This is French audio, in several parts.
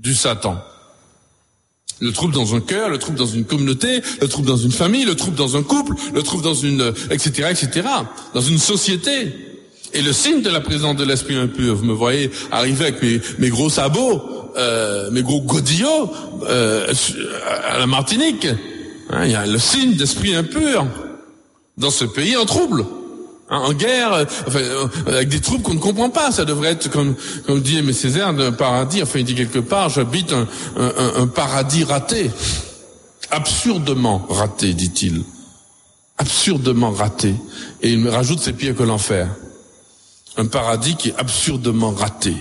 du Satan. Le trouble dans un cœur, le trouble dans une communauté, le trouble dans une famille, le trouble dans un couple, le trouble dans une, etc., dans une société. Et le signe de la présence de l'esprit impur, vous me voyez arriver avec mes gros sabots, mes gros godillots, à la Martinique. Hein, il y a le signe d'esprit impur dans ce pays en trouble. En guerre, avec des troubles qu'on ne comprend pas. Ça devrait être, comme dit Aimé Césaire, d'un paradis. Enfin, il dit quelque part, j'habite un paradis raté. Absurdement raté, dit-il. Absurdement raté. Et il me rajoute, c'est pire que l'enfer. Un paradis qui est absurdement raté.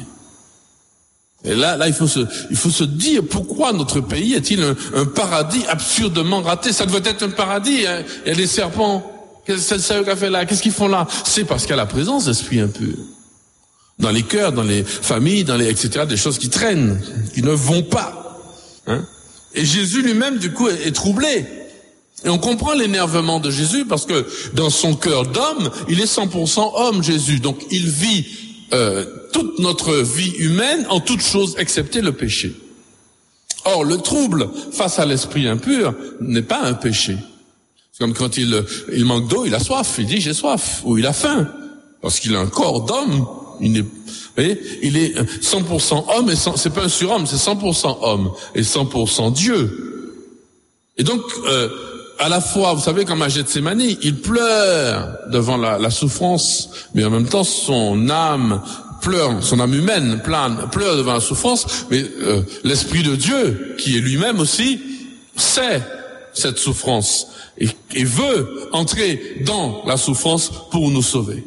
Et là, il faut se dire, pourquoi notre pays est-il un paradis absurdement raté? Ça devrait être un paradis, hein. Il y a des serpents. C'est eux qu'a fait là. Qu'est-ce qu'ils font là? C'est parce qu'il y a la présence d'esprit impur. Dans les cœurs, dans les familles, etc., des choses qui traînent, qui ne vont pas. Hein? Et Jésus lui-même, du coup, est troublé. Et on comprend l'énervement de Jésus parce que dans son cœur d'homme, il est 100% homme, Jésus. Donc il vit toute notre vie humaine en toute chose excepté le péché. Or, le trouble face à l'esprit impur n'est pas un péché. C'est comme quand il manque d'eau, il a soif, il dit j'ai soif, ou il a faim, parce qu'il a un corps d'homme, il est 100% homme, et c'est pas un surhomme, c'est 100% homme, et 100% Dieu. Et donc, à la fois, vous savez, comme à Gethsémani, il pleure devant la souffrance, mais en même temps, son âme pleure, son âme humaine pleure devant la souffrance, mais l'Esprit de Dieu, qui est lui-même aussi, sait cette souffrance. Et veut entrer dans la souffrance pour nous sauver.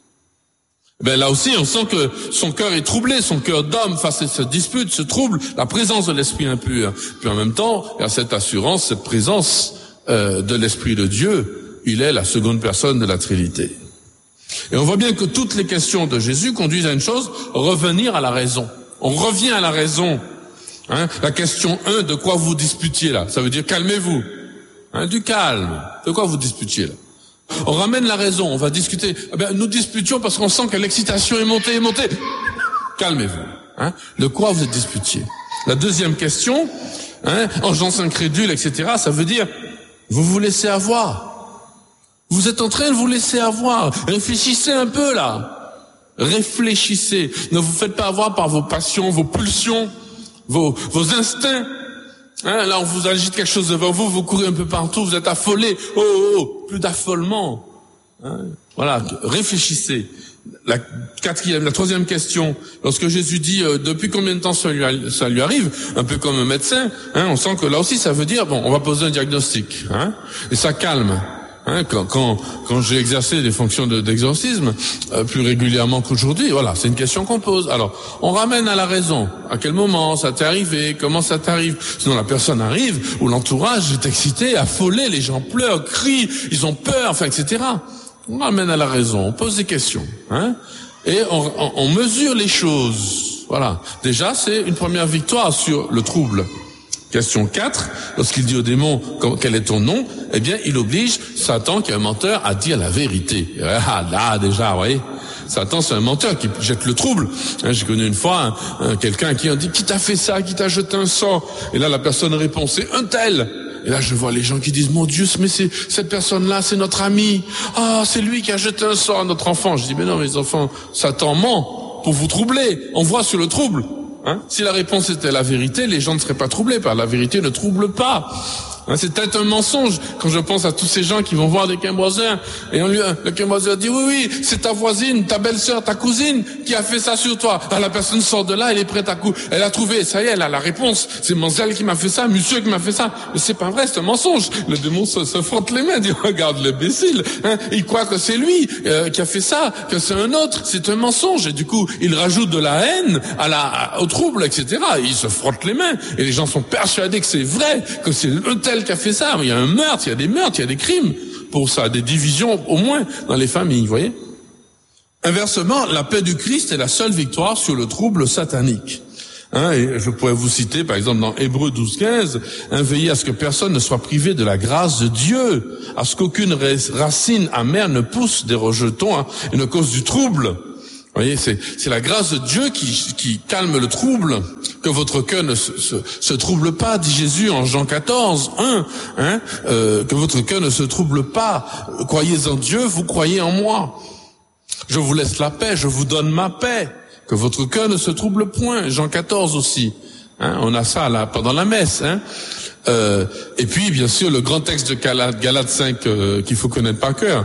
Ben là aussi, on sent que son cœur est troublé, son cœur d'homme face à cette dispute, ce trouble, la présence de l'esprit impur. Puis en même temps, il y a cette assurance, cette présence de l'Esprit de Dieu. Il est la seconde personne de la Trinité. Et on voit bien que toutes les questions de Jésus conduisent à une chose, revenir à la raison. On revient à la raison. Hein, la question 1, de quoi vous disputiez là? Ça veut dire calmez-vous. Hein, du calme. De quoi vous disputiez là? On ramène la raison, on va discuter. Nous disputions parce qu'on sent que l'excitation est montée. Calmez-vous. Hein, de quoi vous disputiez? La deuxième question, hein, engeance incrédule, etc., ça veut dire vous vous laissez avoir. Vous êtes en train de vous laisser avoir. Réfléchissez un peu là. Réfléchissez. Ne vous faites pas avoir par vos passions, vos pulsions, vos instincts. Hein, là, on vous agite quelque chose devant vous, vous courez un peu partout, vous êtes affolés. Plus d'affolement. Hein, voilà, réfléchissez. La troisième question, lorsque Jésus dit depuis combien de temps ça lui arrive, un peu comme un médecin, hein, on sent que là aussi ça veut dire bon, on va poser un diagnostic, hein, et ça calme. Hein, quand j'ai exercé des fonctions d'exorcisme plus régulièrement qu'aujourd'hui, voilà, c'est une question qu'on pose. Alors, on ramène à la raison. À quel moment ça t'est arrivé? Comment ça t'arrive? Sinon, la personne arrive où l'entourage est excité, affolé, les gens pleurent, crient, ils ont peur, enfin, etc. On ramène à la raison, on pose des questions, hein, et on mesure les choses. Voilà. Déjà, c'est une première victoire sur le trouble. Question 4, lorsqu'il dit au démon quel est ton nom, eh bien il oblige Satan, qui est un menteur, à dire la vérité. Ah là déjà, vous voyez, Satan c'est un menteur qui jette le trouble. J'ai connu une fois quelqu'un qui a dit qui t'a fait ça, qui t'a jeté un sort, et là la personne répond c'est un tel. Et là je vois les gens qui disent mon Dieu, mais c'est cette personne-là, c'est notre ami. Ah, c'est lui qui a jeté un sort à notre enfant. Je dis mais non mes enfants, Satan ment pour vous troubler. On voit sur le trouble. Hein, si la réponse était la vérité, les gens ne seraient pas troublés, par la vérité ne trouble pas. Hein, c'est peut-être un mensonge quand je pense à tous ces gens qui vont voir des quimboiseurs et le quimboiseur dit oui, c'est ta voisine, ta belle-sœur, ta cousine qui a fait ça sur toi. Ah, la personne sort de là, elle est prête elle a trouvé, ça y est, elle a la réponse. C'est Mansell qui m'a fait ça, monsieur qui m'a fait ça. Mais c'est pas vrai, c'est un mensonge. Le démon se frotte les mains, dit regarde l'imbécile. Hein, il croit que c'est lui qui a fait ça, que c'est un autre. C'est un mensonge. Et du coup, il rajoute de la haine au trouble, etc. Et il se frotte les mains. Et les gens sont persuadés que c'est vrai, que c'est le tel qui a fait ça. Il y a un meurtre, il y a des meurtres, il y a des crimes pour ça, des divisions au moins dans les familles, vous voyez. Inversement, la paix du Christ est la seule victoire sur le trouble satanique. Hein, et je pourrais vous citer, par exemple, dans Hébreux 12-15, veillez à ce que personne ne soit privé de la grâce de Dieu, à ce qu'aucune racine amère ne pousse des rejetons, et ne cause du trouble. Vous voyez, c'est la grâce de Dieu qui calme le trouble Que votre cœur ne se trouble pas, dit Jésus en Jean 14, 1, que votre cœur ne se trouble pas. Croyez en Dieu, vous croyez en moi. Je vous laisse la paix, je vous donne ma paix. Que votre cœur ne se trouble point. Jean 14 aussi. On a ça là pendant la messe. Et puis bien sûr le grand texte de Galates 5 qu'il faut connaître par cœur.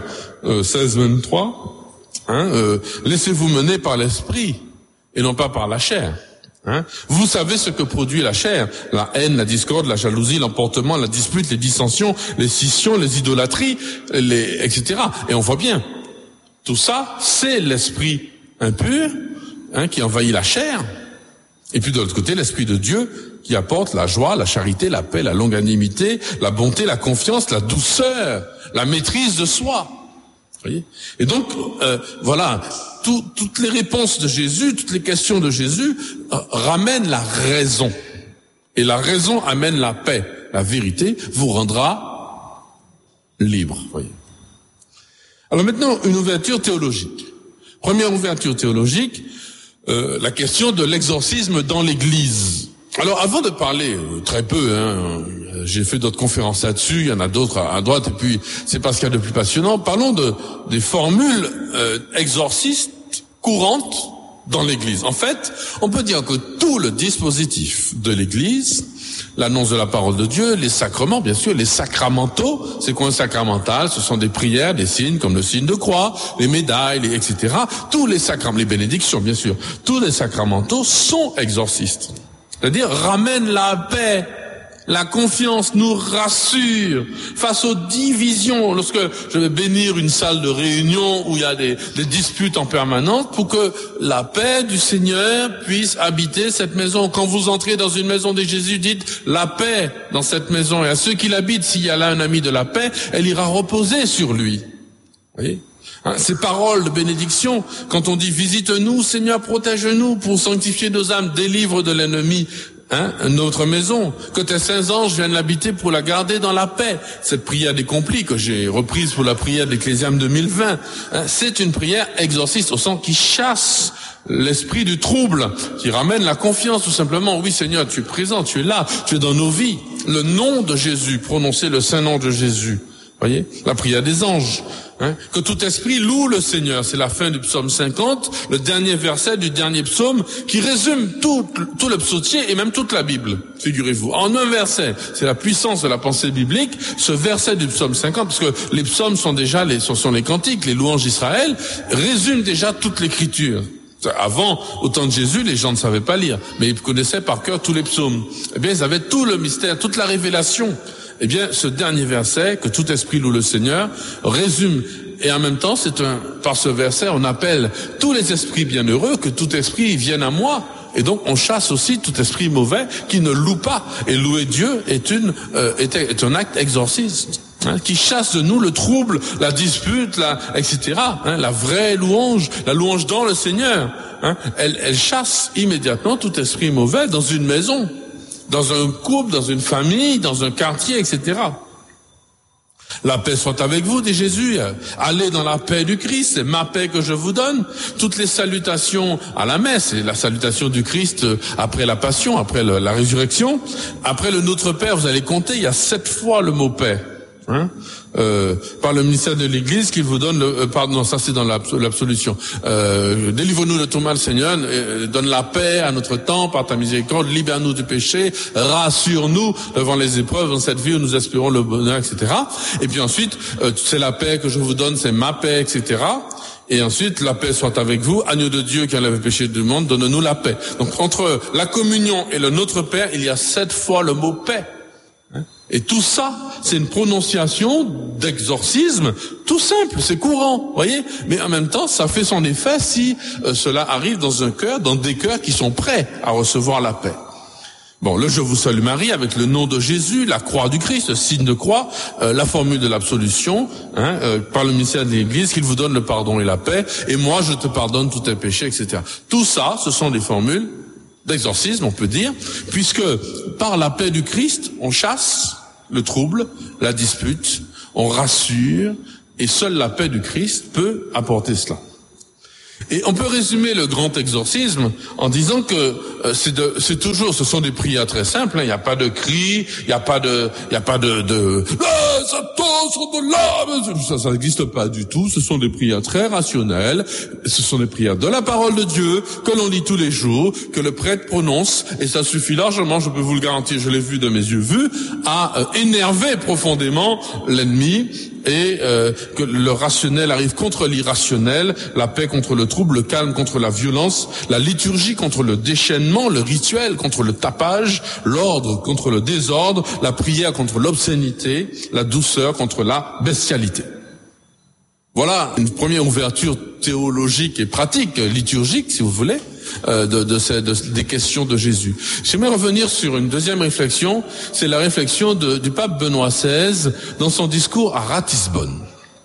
16-23. Laissez-vous mener par l'esprit et non pas par la chair. Vous savez ce que produit la chair: la haine, la discorde, la jalousie, l'emportement, la dispute, les dissensions, les scissions, les idolâtries, etc. Et on voit bien, tout ça, c'est l'esprit impur qui envahit la chair. Et puis de l'autre côté, l'esprit de Dieu qui apporte la joie, la charité, la paix, la longanimité, la bonté, la confiance, la douceur, la maîtrise de soi. Vous voyez ? Et donc, voilà, toutes les réponses de Jésus, toutes les questions de Jésus ramènent la raison. Et la raison amène la paix. La vérité vous rendra libre. Vous voyez ? Alors maintenant, une ouverture théologique. Première ouverture théologique, la question de l'exorcisme dans l'Église. Alors avant de parler, très peu, j'ai fait d'autres conférences là-dessus, il y en a d'autres à droite, et puis c'est pas ce qu'il y a de plus passionnant. Parlons des formules exorcistes courantes dans l'Église. En fait, on peut dire que tout le dispositif de l'Église, l'annonce de la parole de Dieu, les sacrements, bien sûr, les sacramentaux, c'est quoi un sacramental? Ce sont des prières, des signes comme le signe de croix, les médailles, etc. Tous les sacrements, les bénédictions, bien sûr, tous les sacramentaux sont exorcistes. C'est-à-dire ramènent la paix, la confiance, nous rassure face aux divisions. Lorsque je vais bénir une salle de réunion où il y a des disputes en permanence, pour que la paix du Seigneur puisse habiter cette maison. Quand vous entrez dans une maison de Jésus, dites la paix dans cette maison. Et à ceux qui l'habitent, s'il y a là un ami de la paix, elle ira reposer sur lui. Vous voyez ? Ces paroles de bénédiction, quand on dit visite-nous, Seigneur, protège-nous pour sanctifier nos âmes, délivre de l'ennemi notre maison, que tes saints anges viennent l'habiter pour la garder dans la paix. Cette prière d'accompli que j'ai reprise pour la prière de l'Ecclésiaste 2020, c'est une prière exorciste au sens qui chasse l'esprit du trouble, qui ramène la confiance tout simplement. Oui Seigneur, tu es présent, tu es là, tu es dans nos vies. Le nom de Jésus, prononcer le saint nom de Jésus. Voyez, la prière des anges. Que tout esprit loue le Seigneur. C'est la fin du psaume 50, le dernier verset du dernier psaume, qui résume tout le psautier et même toute la Bible, figurez-vous. En un verset, c'est la puissance de la pensée biblique, ce verset du psaume 50, parce que les psaumes sont déjà sont les cantiques, les louanges d'Israël, résument déjà toute l'écriture. Avant, au temps de Jésus, les gens ne savaient pas lire, mais ils connaissaient par cœur tous les psaumes. Eh bien, ils avaient tout le mystère, toute la révélation. Eh bien, ce dernier verset, que tout esprit loue le Seigneur, résume. Et en même temps, par ce verset, on appelle tous les esprits bienheureux, que tout esprit vienne à moi. Et donc, on chasse aussi tout esprit mauvais qui ne loue pas. Et louer Dieu est un acte exorciste, qui chasse de nous le trouble, la dispute, etc. La vraie louange, la louange dans le Seigneur. Elle chasse immédiatement tout esprit mauvais dans une maison, dans un couple, dans une famille, dans un quartier, etc. La paix soit avec vous, dit Jésus. Allez dans la paix du Christ, c'est ma paix que je vous donne. Toutes les salutations à la messe, c'est la salutation du Christ après la passion, après la résurrection. Après le Notre Père, vous allez compter, il y a 7 fois le mot paix. Par le ministère de l'Église qu'il vous donne pardon, ça c'est dans l'absolution. Délivre-nous de tout mal, Seigneur, donne la paix à notre temps par ta miséricorde, libère-nous du péché, rassure-nous devant les épreuves dans cette vie où nous espérons le bonheur, etc. Et puis ensuite, c'est la paix que je vous donne, c'est ma paix, etc. Et ensuite, la paix soit avec vous, agneau de Dieu qui enlève le péché du monde, donne-nous la paix. Donc entre la communion et le Notre Père, il y a 7 fois le mot paix. Et tout ça, c'est une prononciation d'exorcisme, tout simple, c'est courant, voyez. Mais en même temps, ça fait son effet si cela arrive dans un cœur, dans des cœurs qui sont prêts à recevoir la paix. Bon, le Je vous salue Marie, avec le nom de Jésus, la croix du Christ, le signe de croix, la formule de l'absolution, par le ministère de l'Église, qu'il vous donne le pardon et la paix, et moi je te pardonne tous tes péchés, etc. Tout ça, ce sont des formules d'exorcisme, on peut dire, puisque par la paix du Christ, on chasse le trouble, la dispute, on rassure, et seule la paix du Christ peut apporter cela. Et on peut résumer le grand exorcisme en disant que ce sont des prières très simples, hein. Il n'y a pas de cris, il n'y a pas de ça n'existe pas du tout. Ce sont des prières très rationnelles. Ce sont des prières de la parole de Dieu que l'on lit tous les jours, que le prêtre prononce, et ça suffit largement, je peux vous le garantir, je l'ai vu de mes yeux vus, à énerver profondément l'ennemi, et que le rationnel arrive contre l'irrationnel, la paix contre le trouble, le calme contre la violence, la liturgie contre le déchaînement, le rituel contre le tapage, l'ordre contre le désordre, la prière contre l'obscénité, la douceur contre la bestialité. Voilà une première ouverture théologique et pratique, liturgique si vous voulez, des questions de Jésus. J'aimerais revenir sur une deuxième réflexion, c'est la réflexion du pape Benoît XVI dans son discours à Ratisbonne.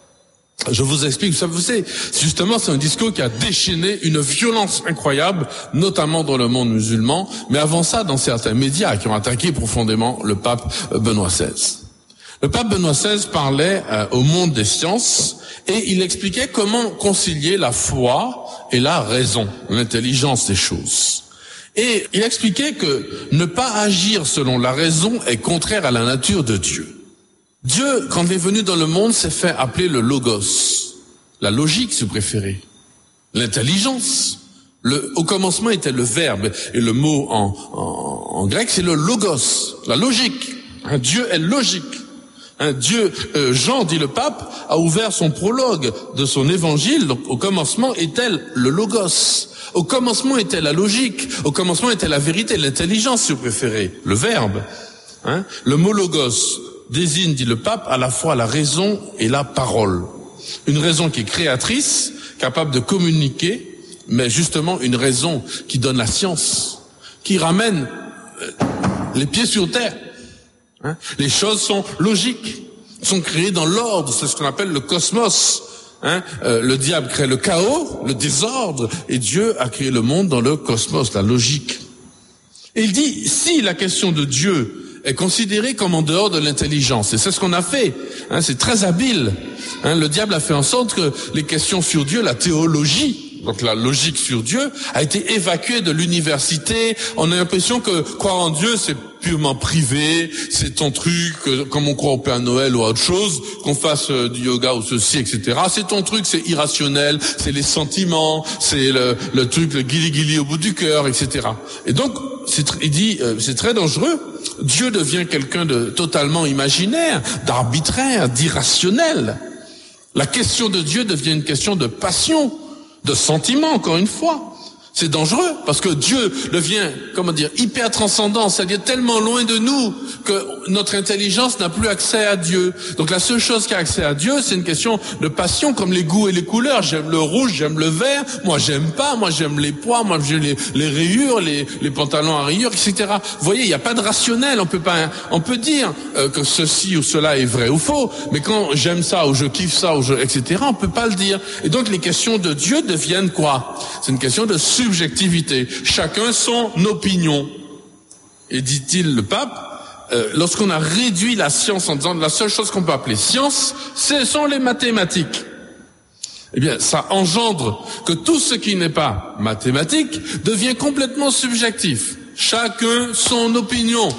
Je vous explique, vous savez, justement c'est un discours qui a déchaîné une violence incroyable, notamment dans le monde musulman, mais avant ça dans certains médias qui ont attaqué profondément le pape Benoît XVI. Le pape Benoît XVI parlait au monde des sciences et il expliquait comment concilier la foi et la raison, l'intelligence des choses. Et il expliquait que ne pas agir selon la raison est contraire à la nature de Dieu. Dieu, quand il est venu dans le monde, s'est fait appeler le logos, la logique si vous préférez, l'intelligence. Au commencement était le verbe et le mot en grec c'est le logos, la logique. Dieu est logique. Dieu, Jean, dit le pape, a ouvert son prologue de son évangile. Donc, au commencement était le logos. Au commencement était la logique. Au commencement était la vérité, l'intelligence, si vous préférez, le verbe. Le mot logos désigne, dit le pape, à la fois la raison et la parole. Une raison qui est créatrice, capable de communiquer, mais justement une raison qui donne la science, qui ramène les pieds sur terre. Les choses sont logiques, sont créées dans l'ordre, c'est ce qu'on appelle le cosmos. Le diable crée le chaos, le désordre, et Dieu a créé le monde dans le cosmos, la logique. Et il dit, si la question de Dieu est considérée comme en dehors de l'intelligence, et c'est ce qu'on a fait, c'est très habile. Le diable a fait en sorte que les questions sur Dieu, la théologie, donc la logique sur Dieu, a été évacuée de l'université. On a l'impression que croire en Dieu, c'est purement privé, c'est ton truc, comme on croit au Père Noël ou à autre chose, qu'on fasse du yoga ou ceci, etc. C'est ton truc, c'est irrationnel, c'est les sentiments, c'est le truc, le guili-guili au bout du cœur, etc. Et donc, il dit, c'est très dangereux. Dieu devient quelqu'un de totalement imaginaire, d'arbitraire, d'irrationnel. La question de Dieu devient une question de passion, de sentiment, encore une fois. C'est dangereux, parce que Dieu devient, hyper transcendant, c'est-à-dire tellement loin de nous que notre intelligence n'a plus accès à Dieu. Donc la seule chose qui a accès à Dieu, c'est une question de passion, comme les goûts et les couleurs. J'aime le rouge, j'aime le vert, moi j'aime pas, moi j'aime les pois, moi j'aime les rayures, les pantalons à rayures, etc. Vous voyez, il n'y a pas de rationnel, on peut dire que ceci ou cela est vrai ou faux, mais quand j'aime ça, ou je kiffe ça, etc., on peut pas le dire. Et donc les questions de Dieu deviennent quoi? C'est une question de subjectivité. Chacun son opinion. Et dit-il le pape, lorsqu'on a réduit la science en disant la seule chose qu'on peut appeler science, ce sont les mathématiques. Eh bien, ça engendre que tout ce qui n'est pas mathématique devient complètement subjectif. Chacun son opinion.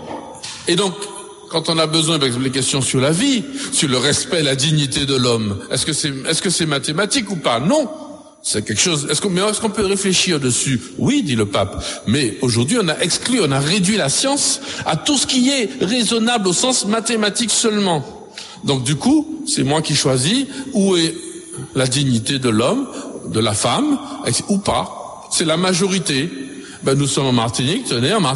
Et donc, quand on a besoin, par exemple, les questions sur la vie, sur le respect, la dignité de l'homme, est-ce que c'est mathématique ou pas? Non. C'est quelque chose. Est-ce qu'on peut réfléchir dessus? Oui, dit le pape. Mais aujourd'hui, on a réduit la science à tout ce qui est raisonnable au sens mathématique seulement. Donc du coup, c'est moi qui choisis où est la dignité de l'homme, de la femme, ou pas. C'est la majorité. Nous sommes en Martinique,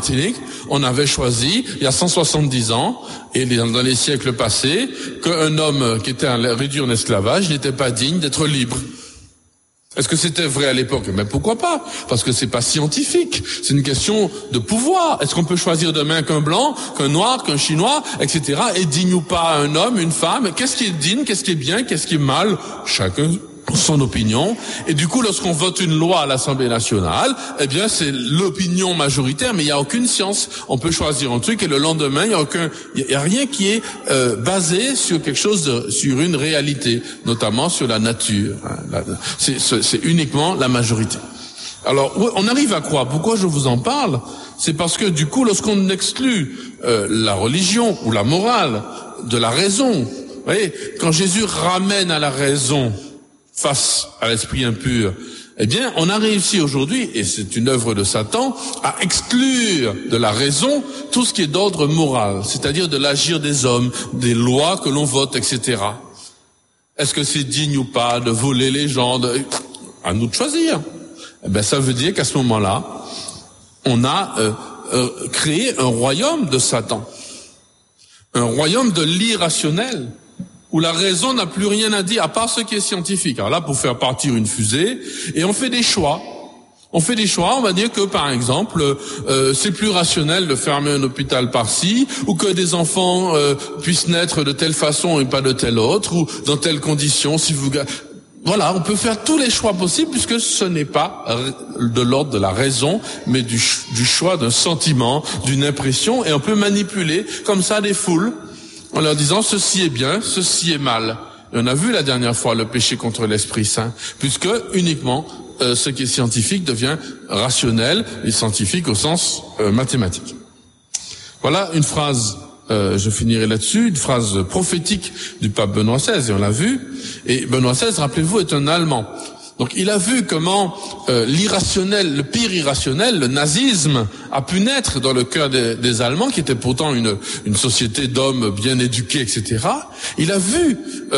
on avait choisi, il y a 170 ans, et dans les siècles passés, qu'un homme qui était réduit en esclavage n'était pas digne d'être libre. Est-ce que c'était vrai à l'époque? Mais pourquoi pas? Parce que c'est pas scientifique. C'est une question de pouvoir. Est-ce qu'on peut choisir demain qu'un blanc, qu'un noir, qu'un chinois, etc. est digne ou pas un homme, une femme? Qu'est-ce qui est digne? Qu'est-ce qui est bien? Qu'est-ce qui est mal? Chacun son opinion. Et du coup, lorsqu'on vote une loi à l'Assemblée nationale, eh bien, c'est l'opinion majoritaire, mais il n'y a aucune science. On peut choisir un truc et le lendemain, il y a rien qui est basé sur quelque chose, sur une réalité, notamment sur la nature. C'est uniquement la majorité. Alors, on arrive à croire. Pourquoi je vous en parle? C'est parce que du coup, lorsqu'on exclut la religion ou la morale de la raison, vous voyez, quand Jésus ramène à la raison face à l'esprit impur, eh bien, on a réussi aujourd'hui, et c'est une œuvre de Satan, à exclure de la raison tout ce qui est d'ordre moral, c'est-à-dire de l'agir des hommes, des lois que l'on vote, etc. Est-ce que c'est digne ou pas de voler les gens? À nous de choisir. Eh bien, ça veut dire qu'à ce moment-là, on a créé un royaume de Satan, un royaume de l'irrationnel, où la raison n'a plus rien à dire, à part ce qui est scientifique. Alors là, pour faire partir une fusée, et on fait des choix. On fait des choix, on va dire que, par exemple, c'est plus rationnel de fermer un hôpital par-ci, ou que des enfants puissent naître de telle façon et pas de telle autre, ou dans telles conditions, si vous... Voilà, on peut faire tous les choix possibles, puisque ce n'est pas de l'ordre de la raison, mais du choix d'un sentiment, d'une impression, et on peut manipuler comme ça des foules, en leur disant ceci est bien, ceci est mal. Et on a vu la dernière fois le péché contre l'Esprit Saint, puisque uniquement ce qui est scientifique devient rationnel, et scientifique au sens mathématique. Voilà une phrase, je finirai là-dessus, une phrase prophétique du pape Benoît XVI, et on l'a vu. Et Benoît XVI, rappelez-vous, est un Allemand. Donc il a vu comment l'irrationnel, le pire irrationnel, le nazisme, a pu naître dans le cœur des Allemands, qui étaient pourtant une société d'hommes bien éduqués, etc. Il a vu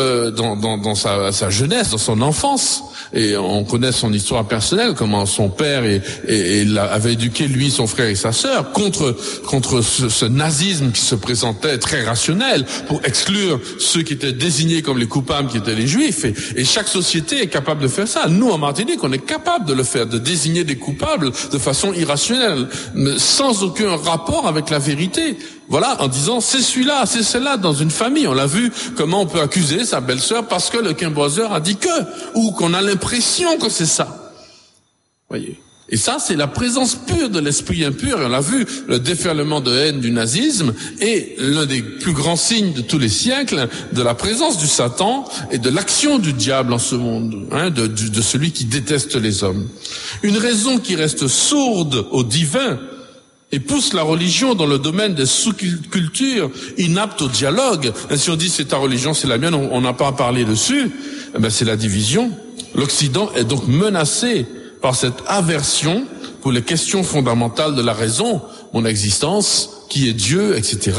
dans sa jeunesse, dans son enfance, et on connaît son histoire personnelle, comment son père avait éduqué lui, son frère et sa sœur contre ce nazisme qui se présentait très rationnel pour exclure ceux qui étaient désignés comme les coupables, qui étaient les Juifs. Et chaque société est capable de faire ça. Nous, en Martinique, on est capable de le faire, de désigner des coupables de façon irrationnelle, mais sans aucun rapport avec la vérité. Voilà, en disant c'est celui-là, c'est celle-là dans une famille. On l'a vu comment on peut accuser sa belle-sœur parce que le quimboiseur a dit que, ou qu'on a l'impression que c'est ça. Voyez. Et ça, c'est la présence pure de l'esprit impur. Et on l'a vu, le déferlement de haine du nazisme est l'un des plus grands signes de tous les siècles de la présence du Satan et de l'action du diable en ce monde, de celui qui déteste les hommes. Une raison qui reste sourde au divin et pousse la religion dans le domaine des sous-cultures, inaptes au dialogue. Et si on dit c'est ta religion, c'est la mienne, on n'a pas à parler dessus, eh ben c'est la division. L'Occident est donc menacé par cette aversion pour les questions fondamentales de la raison, mon existence, qui est Dieu, etc.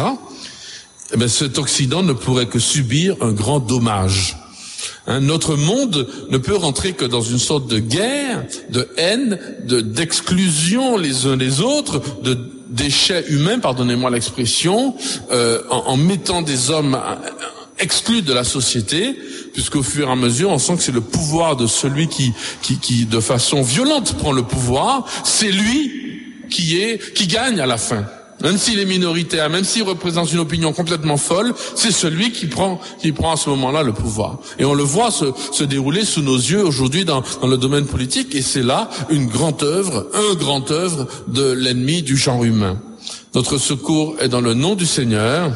Eh bien, cet Occident ne pourrait que subir un grand dommage. Notre monde ne peut rentrer que dans une sorte de guerre, de haine, d'exclusion les uns des autres, de déchets humains, pardonnez-moi l'expression, en mettant des hommes exclus de la société, puisqu'au fur et à mesure, on sent que c'est le pouvoir de celui qui de façon violente prend le pouvoir, c'est lui qui gagne à la fin. Même s'il est minoritaire, même s'il représente une opinion complètement folle, c'est celui qui prend à ce moment-là le pouvoir. Et on le voit se dérouler sous nos yeux aujourd'hui dans le domaine politique, et c'est là un grand œuvre de l'ennemi du genre humain. Notre secours est dans le nom du Seigneur.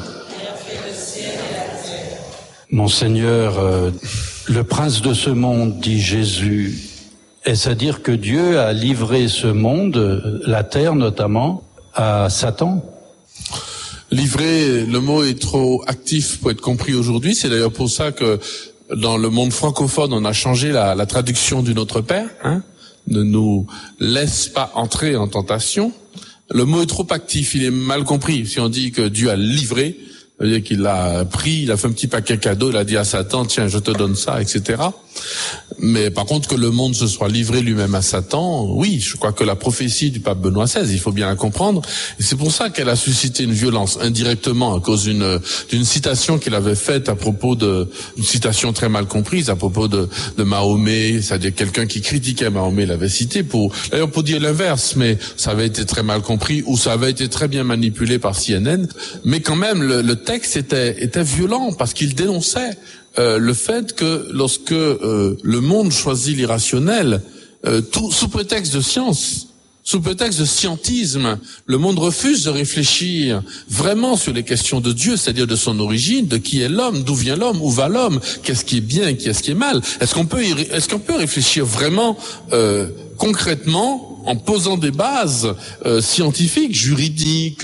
Monseigneur, le prince de ce monde, dit Jésus, est-ce à dire que Dieu a livré ce monde, la terre notamment, à Satan? Livrer, le mot est trop actif pour être compris aujourd'hui. C'est d'ailleurs pour ça que dans le monde francophone, on a changé la traduction du Notre Père. Ne nous laisse pas entrer en tentation. Le mot est trop actif, il est mal compris. Si on dit que Dieu a livré, ça veut dire qu'il l'a pris, il a fait un petit paquet cadeau, il a dit à Satan, tiens, je te donne ça, etc. Mais par contre, que le monde se soit livré lui-même à Satan, oui, je crois que la prophétie du pape Benoît XVI, il faut bien la comprendre. Et c'est pour ça qu'elle a suscité une violence indirectement à cause d'une citation qu'il avait faite à propos une citation très mal comprise à propos de Mahomet, c'est-à-dire quelqu'un qui critiquait Mahomet l'avait cité d'ailleurs pour dire l'inverse, mais ça avait été très mal compris ou ça avait été très bien manipulé par CNN. Mais quand même, le texte était violent parce qu'il dénonçait le fait que lorsque le monde choisit l'irrationnel, tout sous prétexte de science, Sous prétexte de scientisme, le monde refuse de réfléchir vraiment sur les questions de Dieu, c'est-à-dire de son origine, de qui est l'homme, d'où vient l'homme, où va l'homme, qu'est-ce qui est bien, qu'est-ce qui est mal. Est-ce qu'on peut réfléchir vraiment concrètement en posant des bases scientifiques, juridiques,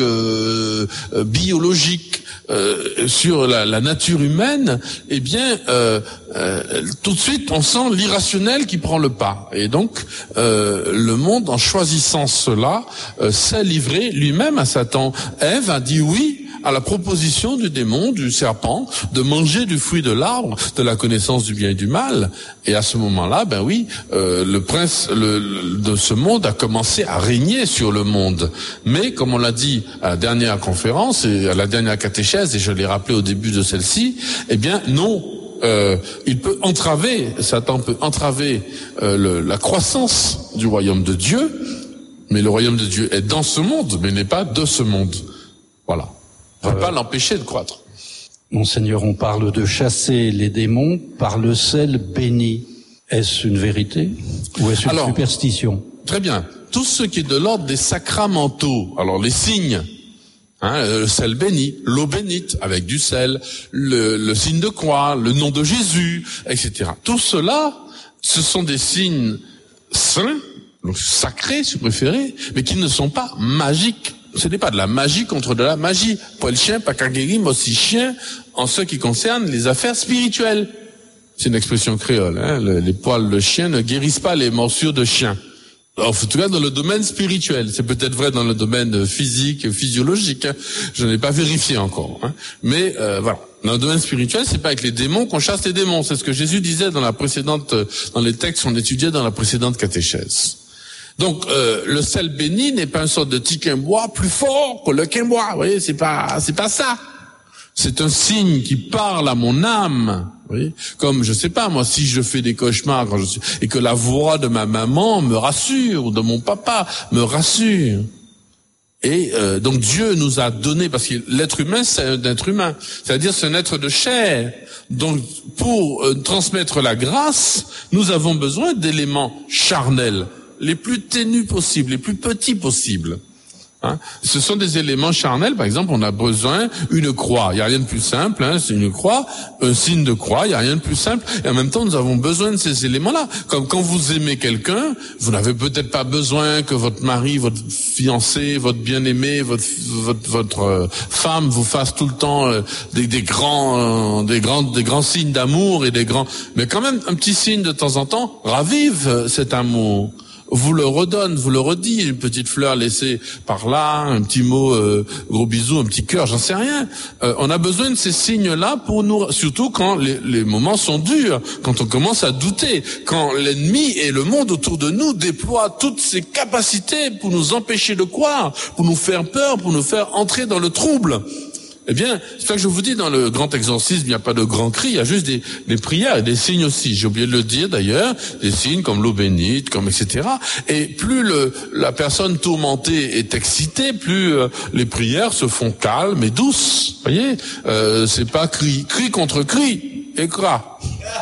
biologiques sur la nature humaine? Eh bien, tout de suite, on sent l'irrationnel qui prend le pas. Et donc, le monde, en choisissant cela, s'est livré lui-même à Satan. Ève a dit oui à la proposition du démon, du serpent, de manger du fruit de l'arbre de la connaissance du bien et du mal. Et à ce moment-là, ben oui, le prince de ce monde a commencé à régner sur le monde. Mais, comme on l'a dit à la dernière conférence et à la dernière catéchèse, et je l'ai rappelé au début de celle-ci, eh bien non. Il peut entraver, Satan peut entraver la croissance du royaume de Dieu, mais le royaume de Dieu est dans ce monde, mais n'est pas de ce monde. Voilà. On ne peut pas l'empêcher de croître. Monseigneur, on parle de chasser les démons par le sel béni. Est-ce une vérité ou est-ce une superstition? Très bien. Tout ce qui est de l'ordre des sacramentaux, alors les signes, le sel béni, l'eau bénite avec du sel, le signe de croix, le nom de Jésus, etc. Tout cela, ce sont des signes saints, donc sacrés si vous préférez, mais qui ne sont pas magiques. Ce n'est pas de la magie contre de la magie. Poil chien, pas qu'à guérir, aussi chien, en ce qui concerne les affaires spirituelles. C'est une expression créole, les poils de chien ne guérissent pas les morsures de chien. En tout cas, dans le domaine spirituel. C'est peut-être vrai dans le domaine physique, physiologique. Je n'ai pas vérifié encore. Mais voilà. Dans le domaine spirituel, c'est pas avec les démons qu'on chasse les démons. C'est ce que Jésus disait dans les textes qu'on étudiait dans la précédente catéchèse. Donc, le sel béni n'est pas une sorte de petit quimbois plus fort que le quimbois. Vous voyez, c'est pas ça. C'est un signe qui parle à mon âme. Vous voyez, comme, je sais pas, moi, si je fais des cauchemars et que la voix de ma maman me rassure, ou de mon papa me rassure. Et donc Dieu nous a donné, parce que l'être humain, c'est un être humain, c'est-à-dire c'est un être de chair. Donc pour transmettre la grâce, nous avons besoin d'éléments charnels, les plus ténus possibles, les plus petits possibles. Ce sont des éléments charnels. Par exemple, on a besoin une croix. Il n'y a rien de plus simple. C'est une croix, un signe de croix. Il n'y a rien de plus simple. Et en même temps, nous avons besoin de ces éléments-là. Comme quand vous aimez quelqu'un, vous n'avez peut-être pas besoin que votre mari, votre fiancé, votre bien-aimé, votre femme vous fasse tout le temps des grands signes d'amour et mais quand même un petit signe de temps en temps ravive cet amour. Vous le redonne, vous le redit, une petite fleur laissée par là, un petit mot, gros bisou, un petit cœur, j'en sais rien. On a besoin de ces signes-là pour nous, surtout quand les moments sont durs, quand on commence à douter, quand l'ennemi et le monde autour de nous déploient toutes ses capacités pour nous empêcher de croire, pour nous faire peur, pour nous faire entrer dans le trouble. Eh bien, c'est ça que je vous dis, dans le grand exorcisme, il n'y a pas de grands cris, il y a juste des prières et des signes aussi. J'ai oublié de le dire d'ailleurs, des signes comme l'eau bénite, comme etc. Et plus la personne tourmentée est excitée, plus les prières se font calmes et douces. Vous voyez, c'est pas cri contre cri, écrat.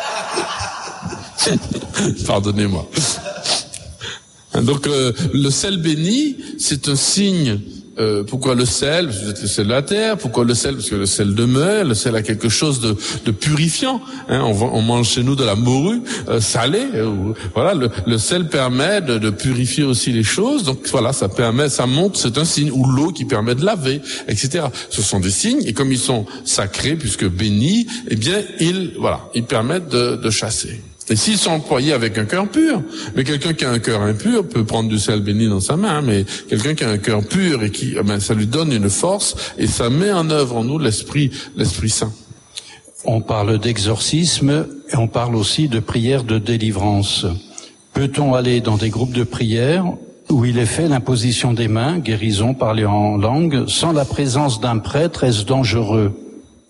Pardonnez-moi. Donc le sel béni, c'est un signe. Pourquoi le sel? Vous êtes le sel de la terre. Pourquoi le sel? Parce que le sel demeure. Le sel a quelque chose de purifiant. On mange chez nous de la morue salée. Voilà, le sel permet de purifier aussi les choses. Donc voilà, ça montre, c'est un signe. Ou l'eau qui permet de laver, etc. Ce sont des signes. Et comme ils sont sacrés, puisque bénis, eh bien, ils permettent de chasser. Et s'ils sont employés avec un cœur pur, mais quelqu'un qui a un cœur impur peut prendre du sel béni dans sa main, mais quelqu'un qui a un cœur pur et ça lui donne une force et ça met en œuvre en nous l'Esprit Saint. On parle d'exorcisme et on parle aussi de prière de délivrance. Peut-on aller dans des groupes de prière où il est fait l'imposition des mains, guérison, parler en langue, sans la présence d'un prêtre? Est-ce dangereux?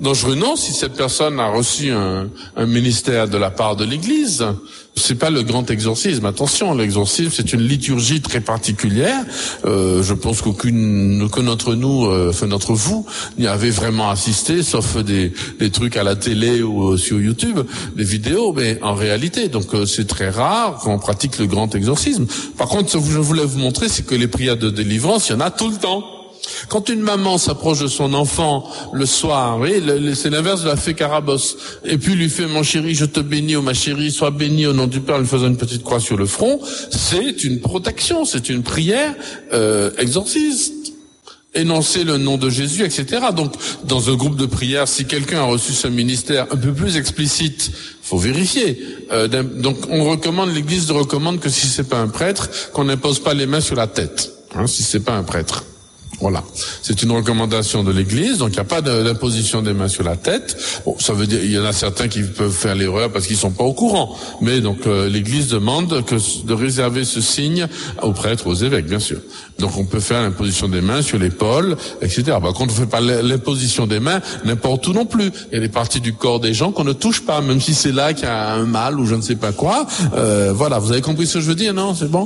dangereux. Non, si cette personne a reçu un ministère de la part de l'Église, c'est pas le grand exorcisme. Attention, l'exorcisme, c'est une liturgie très particulière. Je pense qu'aucun d'entre nous, d'entre vous, n'y avait vraiment assisté, sauf des trucs à la télé ou sur YouTube, des vidéos, mais en réalité, donc c'est très rare qu'on pratique le grand exorcisme. Par contre, ce que je voulais vous montrer, c'est que les prières de délivrance, il y en a tout le temps. Quand une maman s'approche de son enfant le soir, oui, c'est l'inverse de la fée Carabosse, et puis lui fait « Mon chéri, je te bénis » ou « Ma chérie, sois bénie au nom du Père », lui faisant une petite croix sur le front, c'est une protection, c'est une prière exorciste. Énoncer le nom de Jésus, etc. Donc, dans un groupe de prière, si quelqu'un a reçu ce ministère un peu plus explicite, faut vérifier. Donc, l'Église recommande que si c'est pas un prêtre, qu'on n'impose pas les mains sur la tête, si c'est pas un prêtre. Voilà. C'est une recommandation de l'Église, donc il n'y a pas d'imposition des mains sur la tête. Bon, ça veut dire, il y en a certains qui peuvent faire l'erreur parce qu'ils sont pas au courant. Mais donc, l'Église demande de réserver ce signe aux prêtres, aux évêques, bien sûr. Donc, on peut faire l'imposition des mains sur l'épaule, etc. Par contre, on ne fait pas l'imposition des mains n'importe où non plus. Il y a des parties du corps des gens qu'on ne touche pas, même si c'est là qu'il y a un mal ou je ne sais pas quoi. Voilà. Vous avez compris ce que je veux dire, non? C'est bon?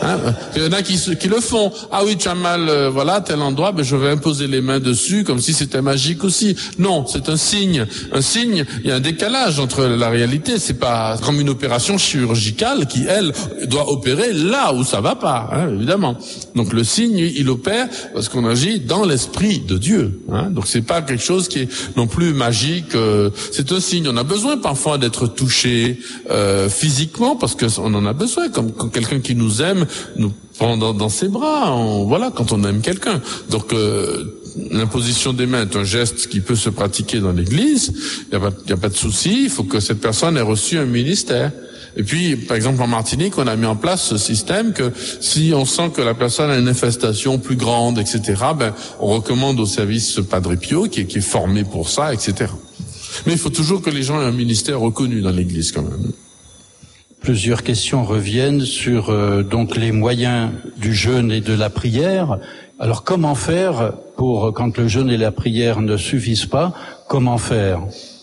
Il y en a qui le font. Ah oui, tu as mal, voilà, tel endroit, ben je vais imposer les mains dessus comme si c'était magique aussi. Non, c'est un signe. Un signe, il y a un décalage entre la réalité. C'est pas comme une opération chirurgicale qui, elle, doit opérer là où ça va pas, évidemment. Donc le signe, il opère parce qu'on agit dans l'esprit de Dieu. Donc c'est pas quelque chose qui est non plus magique. C'est un signe. On a besoin parfois d'être touché physiquement parce que on en a besoin. Comme quand quelqu'un qui nous aime nous prend dans ses bras. Voilà, quand on aime quelqu'un. Donc l'imposition des mains est un geste qui peut se pratiquer dans l'Église. Il y a pas de souci. Il faut que cette personne ait reçu un ministère. Et puis, par exemple, en Martinique, on a mis en place ce système que si on sent que la personne a une infestation plus grande, etc., on recommande au service Padre Pio, qui est formé pour ça, etc. Mais il faut toujours que les gens aient un ministère reconnu dans l'Église, quand même. Plusieurs questions reviennent sur donc les moyens du jeûne et de la prière. Alors, comment faire pour, quand le jeûne et la prière ne suffisent pas, comment faire?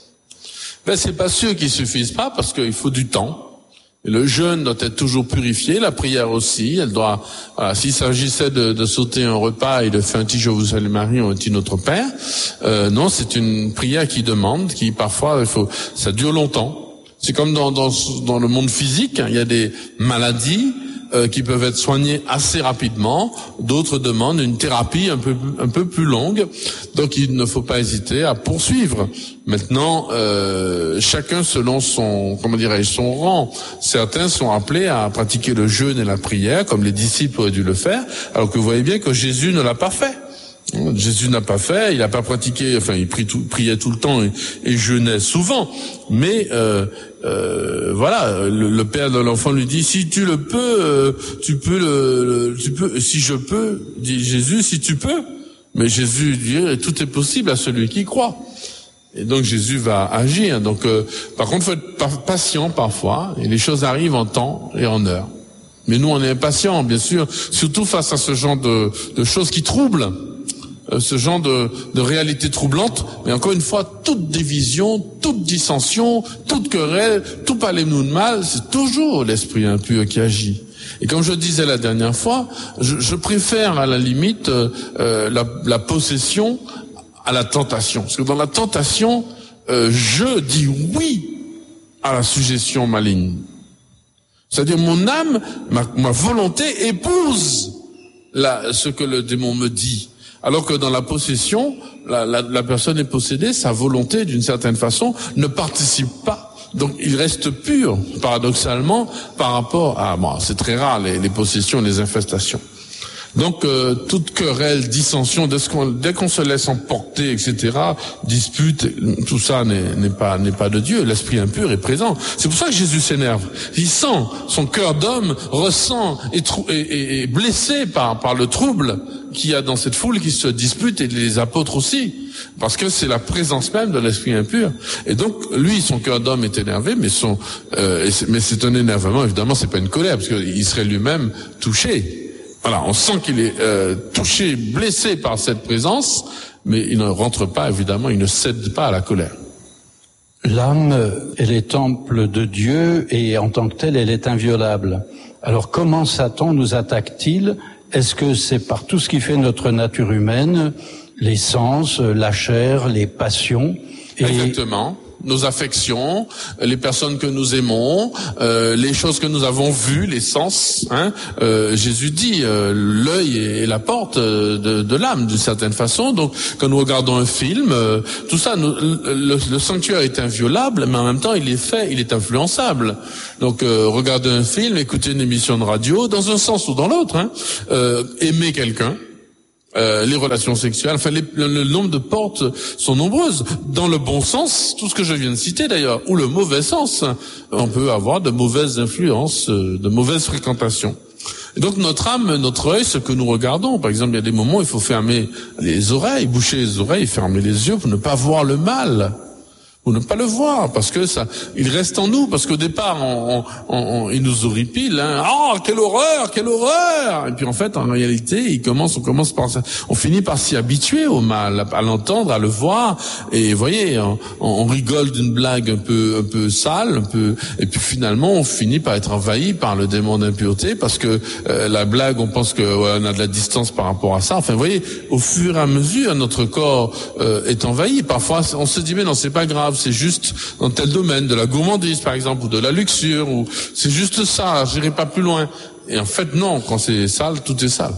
C'est pas sûr qu'ils suffisent pas, parce qu'il faut du temps. Le jeûne doit être toujours purifié, la prière aussi, elle doit, s'il s'agissait de sauter un repas et de faire un petit Je vous salue Marie ou un petit Notre Père, non, c'est une prière qui parfois, ça dure longtemps. C'est comme dans le monde physique, il y a des maladies, qui peuvent être soignées assez rapidement, d'autres demandent une thérapie un peu plus longue, donc il ne faut pas hésiter à poursuivre. Maintenant, chacun selon son rang. Certains sont appelés à pratiquer le jeûne et la prière, comme les disciples auraient dû le faire, alors que vous voyez bien que Jésus ne l'a pas fait. Jésus n'a pas fait, il n'a pas pratiqué, il priait tout le temps et jeûnait souvent. Mais voilà, le père de l'enfant lui dit si tu le peux, tu peux si je peux, dit Jésus, si tu peux. Mais Jésus dit tout est possible à celui qui croit. Et donc Jésus va agir. Donc par contre, faut être patient parfois, et les choses arrivent en temps et en heure. Mais nous, on est impatients, bien sûr, surtout face à ce genre de choses qui troublent. Ce genre de réalité troublante, mais encore une fois, toute division, toute dissension, toute querelle, tout parlez-nous de mal, c'est toujours l'esprit impur qui agit. Et comme je disais la dernière fois, je préfère à la limite la possession à la tentation. Parce que dans la tentation, je dis oui à la suggestion maligne. C'est-à-dire mon âme, ma volonté épouse ce que le démon me dit. Alors que dans la possession, la personne est possédée, sa volonté, d'une certaine façon, ne participe pas. Donc, il reste pur, paradoxalement, par rapport à... c'est très rare, les possessions, les infestations. Donc, toute querelle, dissension, dès qu'on se laisse emporter, etc., dispute, tout ça n'est pas de Dieu. L'esprit impur est présent. C'est pour ça que Jésus s'énerve. Il sent, son cœur d'homme ressent et est blessé par le trouble qu'il y a dans cette foule qui se dispute, et les apôtres aussi. Parce que c'est la présence même de l'esprit impur. Et donc, lui, son cœur d'homme est énervé, mais c'est un énervement, évidemment, c'est pas une colère, parce qu'il serait lui-même touché. Voilà, on sent qu'il est touché, blessé par cette présence, mais il ne rentre pas, évidemment, il ne cède pas à la colère. L'âme, elle est temple de Dieu et en tant que telle, elle est inviolable. Alors comment Satan nous attaque-t-il? Est-ce que c'est par tout ce qui fait notre nature humaine, les sens, la chair, les passions? Exactement. Nos affections, les personnes que nous aimons, les choses que nous avons vues, les sens. Jésus dit, l'œil est la porte de l'âme d'une certaine façon. Donc, quand nous regardons un film, tout ça, le sanctuaire est inviolable, mais en même temps, il est influençable. Donc, regarder un film, écouter une émission de radio, dans un sens ou dans l'autre, aimer quelqu'un. Les relations sexuelles, enfin le nombre de portes sont nombreuses. Dans le bon sens, tout ce que je viens de citer d'ailleurs, ou le mauvais sens, on peut avoir de mauvaises influences, de mauvaises fréquentations. Et donc notre âme, notre œil, ce que nous regardons, par exemple, il y a des moments où il faut fermer les oreilles, boucher les oreilles, fermer les yeux pour ne pas voir le mal. Ou ne pas le voir, parce que ça, il reste en nous, parce qu'au départ, il nous horripile, Oh, quelle horreur! Et puis en fait, en réalité, on finit par s'y habituer au mal, à l'entendre, à le voir, et vous voyez, on rigole d'une blague un peu sale, et puis finalement, on finit par être envahi par le démon d'impureté, parce que la blague, on pense on a de la distance par rapport à ça. Enfin, vous voyez, au fur et à mesure, notre corps est envahi. Parfois, on se dit, mais non, c'est pas grave. C'est juste dans tel domaine, de la gourmandise par exemple, ou de la luxure, ou c'est juste ça, j'irai pas plus loin. Et en fait non, quand c'est sale, tout est sale.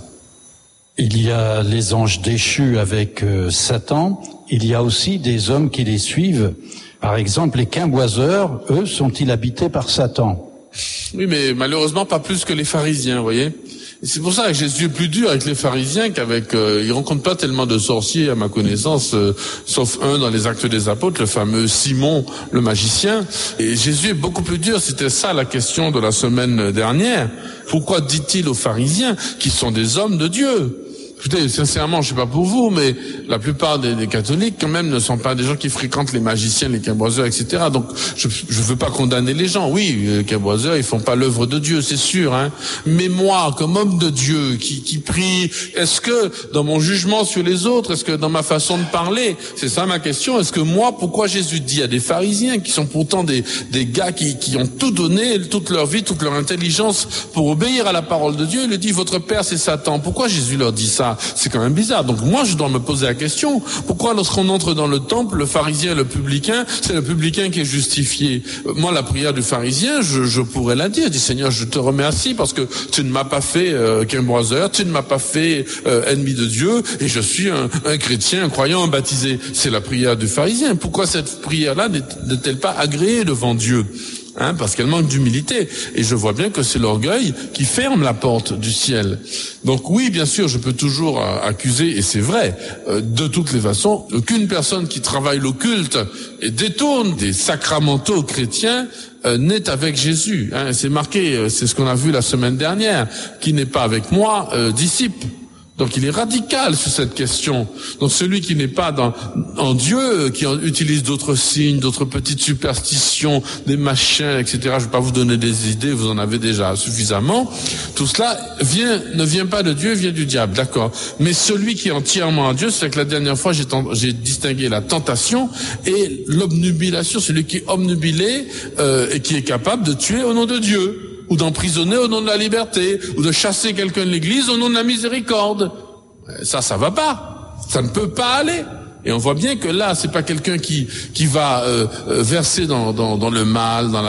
Il y a les anges déchus avec Satan, il y a aussi des hommes qui les suivent. Par exemple, les quimboiseurs, eux, sont-ils habités par Satan? Oui, mais malheureusement pas plus que les pharisiens, vous voyez. Et c'est pour ça que Jésus est plus dur avec les pharisiens qu'avec... il rencontre pas tellement de sorciers, à ma connaissance, sauf un dans les Actes des Apôtres, le fameux Simon, le magicien. Et Jésus est beaucoup plus dur. C'était ça la question de la semaine dernière. Pourquoi dit-il aux pharisiens, qui sont des hommes de Dieu? Écoutez, sincèrement, je sais pas pour vous, mais la plupart des catholiques, quand même, ne sont pas des gens qui fréquentent les magiciens, les quimboiseurs, etc. Donc, je veux pas condamner les gens. Oui, les quimboiseurs, ils font pas l'œuvre de Dieu, c'est sûr, Mais moi, comme homme de Dieu, qui prie, est-ce que, dans mon jugement sur les autres, est-ce que dans ma façon de parler, c'est ça ma question, est-ce que moi, pourquoi Jésus dit à des pharisiens, qui sont pourtant des gars qui ont tout donné, toute leur vie, toute leur intelligence, pour obéir à la parole de Dieu, il lui dit, votre père, c'est Satan. Pourquoi Jésus leur dit ça? C'est quand même bizarre. Donc moi, je dois me poser la question, pourquoi lorsqu'on entre dans le temple, le pharisien et le publicain, c'est le publicain qui est justifié? Moi, la prière du pharisien, je pourrais la dire. Je dis, Seigneur, je te remercie parce que tu ne m'as pas fait quimboiseur, tu ne m'as pas fait ennemi de Dieu, et je suis un chrétien, un croyant, un baptisé. C'est la prière du pharisien. Pourquoi cette prière-là n'est-elle pas agréée devant Dieu? Parce qu'elle manque d'humilité. Et je vois bien que c'est l'orgueil qui ferme la porte du ciel. Donc oui, bien sûr, je peux toujours accuser, et c'est vrai, de toutes les façons, aucune personne qui travaille l'occulte et détourne des sacramentaux chrétiens n'est avec Jésus. C'est marqué, c'est ce qu'on a vu la semaine dernière, qui n'est pas avec moi, disciple. Donc il est radical sur cette question. Donc celui qui n'est pas en Dieu, qui utilise d'autres signes, d'autres petites superstitions, des machins, etc. Je ne vais pas vous donner des idées, vous en avez déjà suffisamment. Tout cela ne vient pas de Dieu, vient du diable, d'accord. Mais celui qui est entièrement en Dieu, c'est que la dernière fois j'ai distingué la tentation et l'obnubilation, celui qui est obnubilé et qui est capable de tuer au nom de Dieu, ou d'emprisonner au nom de la liberté, ou de chasser quelqu'un de l'église au nom de la miséricorde. Ça va pas. Ça ne peut pas aller. Et on voit bien que là, c'est pas quelqu'un qui va verser dans le mal, dans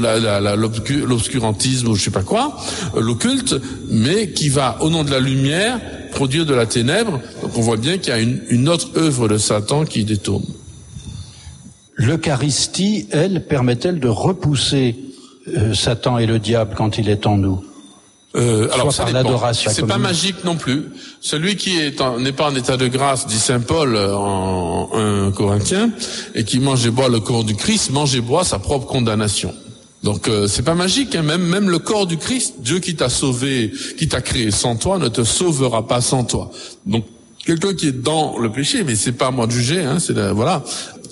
l'obscurantisme ou je sais pas quoi, l'occulte, mais qui va, au nom de la lumière, produire de la ténèbre. Donc on voit bien qu'il y a une autre œuvre de Satan qui détourne. L'Eucharistie, elle, permet-elle de repousser Satan et le diable quand il est en nous? Alors ça dépend. L'adoration. C'est pas magique non plus. Celui qui n'est pas en état de grâce, dit saint Paul en 1 Corinthiens, et qui mange et boit le corps du Christ, mange et boit sa propre condamnation. Donc c'est pas magique, même le corps du Christ, Dieu qui t'a sauvé, qui t'a créé sans toi, ne te sauvera pas sans toi. Donc quelqu'un qui est dans le péché, mais c'est pas à moi de juger, voilà,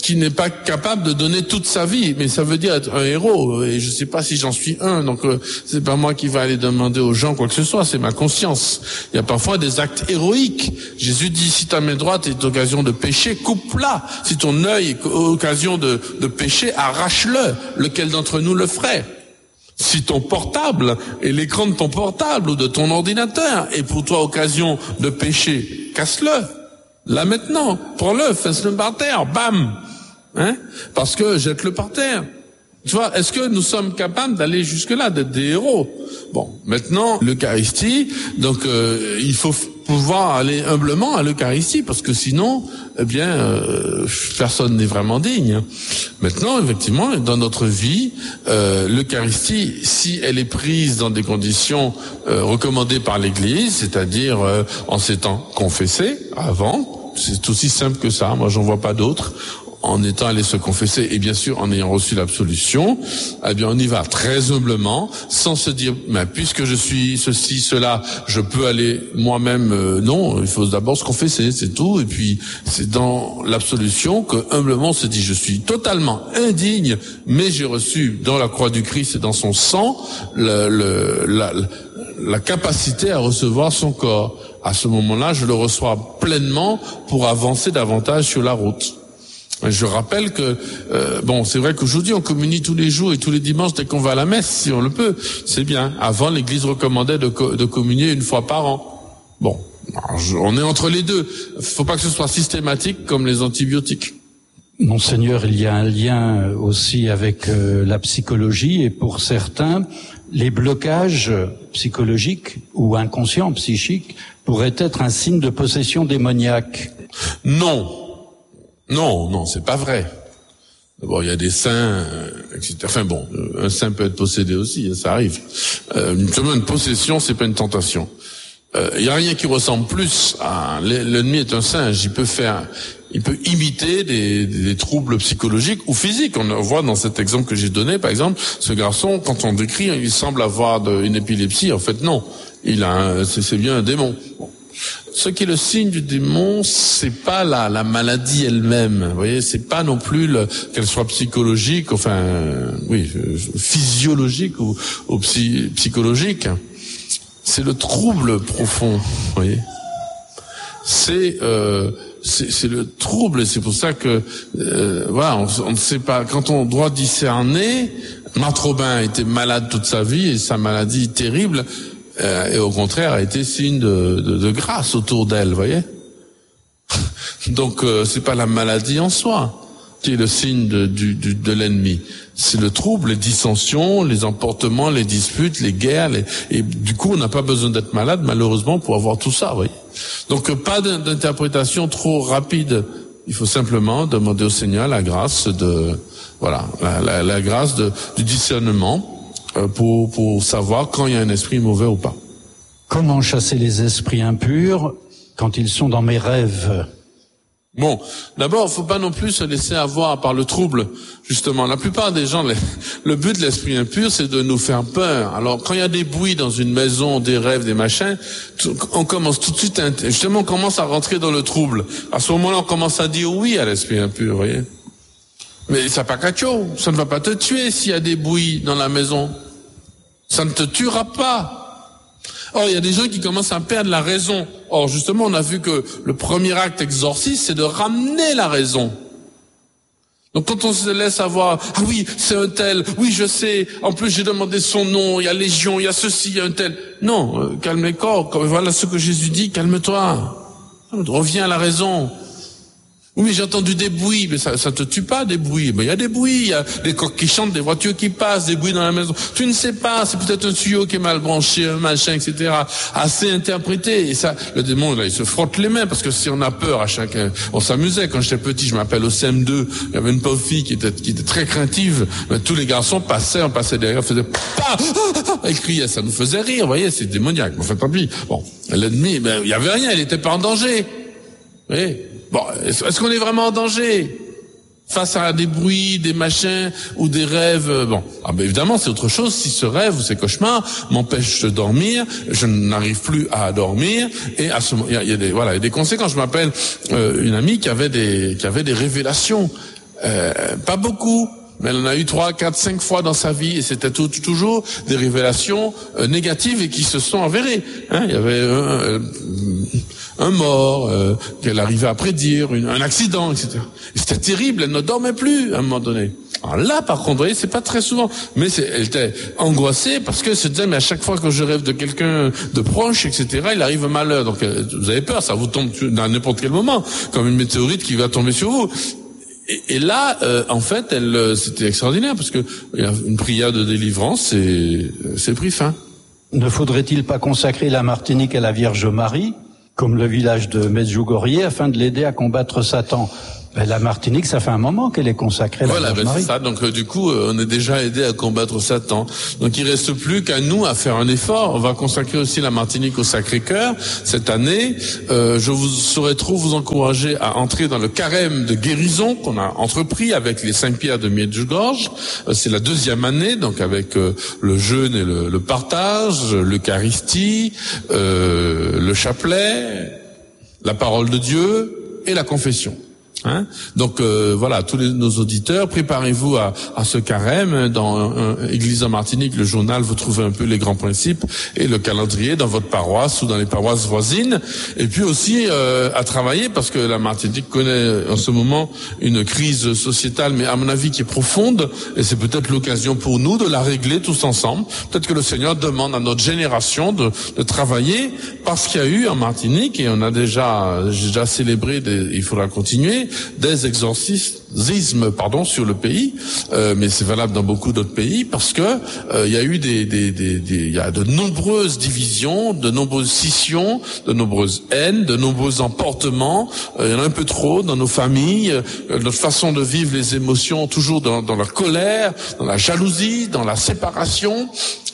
qui n'est pas capable de donner toute sa vie, mais ça veut dire être un héros, et je sais pas si j'en suis un, donc c'est pas moi qui va aller demander aux gens quoi que ce soit, c'est ma conscience. Il y a parfois des actes héroïques. Jésus dit, si ta main droite est occasion de pécher, coupe-la. Si ton œil est occasion de pécher, arrache-le. Lequel d'entre nous le ferait? Si ton portable et l'écran de ton portable ou de ton ordinateur est pour toi occasion de pécher, casse-le. Là maintenant, prends-le, fais-le par terre, bam, parce que jette-le par terre. Tu vois, est-ce que nous sommes capables d'aller jusque-là, d'être des héros? Bon, maintenant, l'Eucharistie, donc il faut pouvoir aller humblement à l'Eucharistie, parce que sinon, eh bien, personne n'est vraiment digne. Maintenant, effectivement, dans notre vie, l'Eucharistie, si elle est prise dans des conditions recommandées par l'Église, c'est-à-dire en s'étant confessée avant, c'est aussi simple que ça, moi j'en vois pas d'autres, en étant allé se confesser et bien sûr en ayant reçu l'absolution, eh bien on y va très humblement, sans se dire mais puisque je suis ceci, cela, je peux aller moi-même. Non, il faut d'abord se confesser, c'est tout. Et puis c'est dans l'absolution que humblement on se dit je suis totalement indigne, mais j'ai reçu dans la croix du Christ et dans son sang la capacité à recevoir son corps. À ce moment-là, je le reçois pleinement pour avancer davantage sur la route. Je rappelle que, c'est vrai qu'aujourd'hui on communie tous les jours et tous les dimanches dès qu'on va à la messe, si on le peut, c'est bien. Avant, l'Église recommandait de communier une fois par an. Bon, on est entre les deux. Faut pas que ce soit systématique comme les antibiotiques. Monseigneur, il y a un lien aussi avec la psychologie et pour certains, les blocages psychologiques ou inconscients psychiques pourraient être un signe de possession démoniaque. Non, c'est pas vrai. D'abord, il y a des saints, etc. Enfin bon, un saint peut être possédé aussi, ça arrive. Une possession, c'est pas une tentation. Il y a rien qui ressemble plus à l'ennemi est un singe. Il peut imiter des troubles psychologiques ou physiques. On voit dans cet exemple que j'ai donné, par exemple, ce garçon, quand on décrit, il semble avoir une épilepsie. En fait, non. C'est bien un démon. Bon. Ce qui est le signe du démon, c'est pas la maladie elle-même. Vous voyez, c'est pas non plus qu'elle soit psychologique, physiologique ou psychologique. C'est le trouble profond. Vous voyez, c'est le trouble. Et c'est pour ça que on ne sait pas. Quand on doit discerner, Marthe Robin a été malade toute sa vie et sa maladie terrible. Et au contraire a été signe de grâce autour d'elle, vous voyez. Donc c'est pas la maladie en soi qui est le signe de l'ennemi. C'est le trouble, les dissensions, les emportements, les disputes, les guerres, et du coup on n'a pas besoin d'être malade malheureusement pour avoir tout ça, vous voyez. Donc pas d'interprétation trop rapide. Il faut simplement demander au Seigneur la grâce la grâce du discernement. Pour savoir quand il y a un esprit mauvais ou pas. Comment chasser les esprits impurs quand ils sont dans mes rêves? Bon, d'abord, faut pas non plus se laisser avoir par le trouble. Justement, la plupart des gens, le but de l'esprit impur, c'est de nous faire peur. Alors, quand il y a des bruits dans une maison, des rêves, des machins, on commence tout de suite, justement, on commence à rentrer dans le trouble. À ce moment-là, on commence à dire oui à l'esprit impur, vous voyez. Mais ça pas cacho, ça ne va pas te tuer s'il y a des bruits dans la maison. Ça ne te tuera pas. Or, il y a des gens qui commencent à perdre la raison. Or, justement, on a vu que le premier acte exorciste, c'est de ramener la raison. Donc, quand on se laisse avoir, ah oui, c'est un tel, oui, je sais, en plus, j'ai demandé son nom, il y a Légion, il y a ceci, il y a un tel. Non, calme les corps, voilà ce que Jésus dit, calme-toi. Reviens à la raison. Oui, mais j'ai entendu des bruits, mais ça te tue pas, des bruits. Mais il y a des bruits, il y a des coqs qui chantent, des voitures qui passent, des bruits dans la maison. Tu ne sais pas, c'est peut-être un tuyau qui est mal branché, un machin, etc. Assez interprété. Et ça, le démon, là, il se frotte les mains, parce que si on a peur à chacun, on s'amusait. Quand j'étais petit, je m'appelle au CM2, il y avait une pauvre fille qui était très craintive. Mais tous les garçons on passait derrière, faisaient pas, elle criait, ça nous faisait rire, vous voyez, c'est démoniaque. Enfin, tant pis. Bon, l'ennemi, il y avait rien, il était pas en danger. Vous voyez? Bon, est-ce qu'on est vraiment en danger face à des bruits, des machins ou des rêves? Bon, évidemment, c'est autre chose. Si ce rêve ou ces cauchemars m'empêchent de dormir, je n'arrive plus à dormir, et à ce moment, il y a des conséquences. Je m'appelle une amie qui avait des révélations. Pas beaucoup. Mais elle en a eu 3, 4, 5 fois dans sa vie, et c'était toujours des révélations négatives et qui se sont avérées. Il y avait un mort qu'elle arrivait à prédire, un accident, etc. Et c'était terrible, elle ne dormait plus à un moment donné. Alors là, par contre, vous voyez, c'est pas très souvent, mais elle était angoissée parce qu'elle se disait, mais à chaque fois que je rêve de quelqu'un de proche, etc., il arrive un malheur. Donc vous avez peur, ça vous tombe dans n'importe quel moment, comme une météorite qui va tomber sur vous. Et là, en fait, c'était extraordinaire parce que une prière de délivrance, c'est pris fin. Ne faudrait-il pas consacrer la Martinique à la Vierge Marie, comme le village de Medjugorje, afin de l'aider à combattre Satan? La Martinique, ça fait un moment qu'elle est consacrée à la Vierge Marie. C'est ça. Donc du coup, on est déjà aidé à combattre Satan. Donc il reste plus qu'à nous à faire un effort. On va consacrer aussi la Martinique au Sacré-Cœur cette année. Je saurais trop vous encourager à entrer dans le carême de guérison qu'on a entrepris avec les Saints-Pierre de Medjugorje. C'est la 2e année, donc avec le jeûne et le partage, l'Eucharistie, le chapelet, la parole de Dieu et la confession. Donc voilà, tous nos auditeurs, préparez-vous à ce carême. Dans Église en Martinique, le journal, vous trouvez un peu les grands principes et le calendrier dans votre paroisse ou dans les paroisses voisines. Et puis aussi à travailler, parce que la Martinique connaît en ce moment une crise sociétale, mais à mon avis qui est profonde, et c'est peut-être l'occasion pour nous de la régler tous ensemble. Peut-être que le Seigneur demande à notre génération de travailler, parce qu'il y a eu en Martinique, et on a déjà célébré, il faudra continuer, des exorcismes sur le pays, mais c'est valable dans beaucoup d'autres pays parce que il y a eu il y a de nombreuses divisions, de nombreuses scissions, de nombreuses haines, de nombreux emportements. Il y en a un peu trop dans nos familles. Notre façon de vivre les émotions, toujours dans la colère, dans la jalousie, dans la séparation.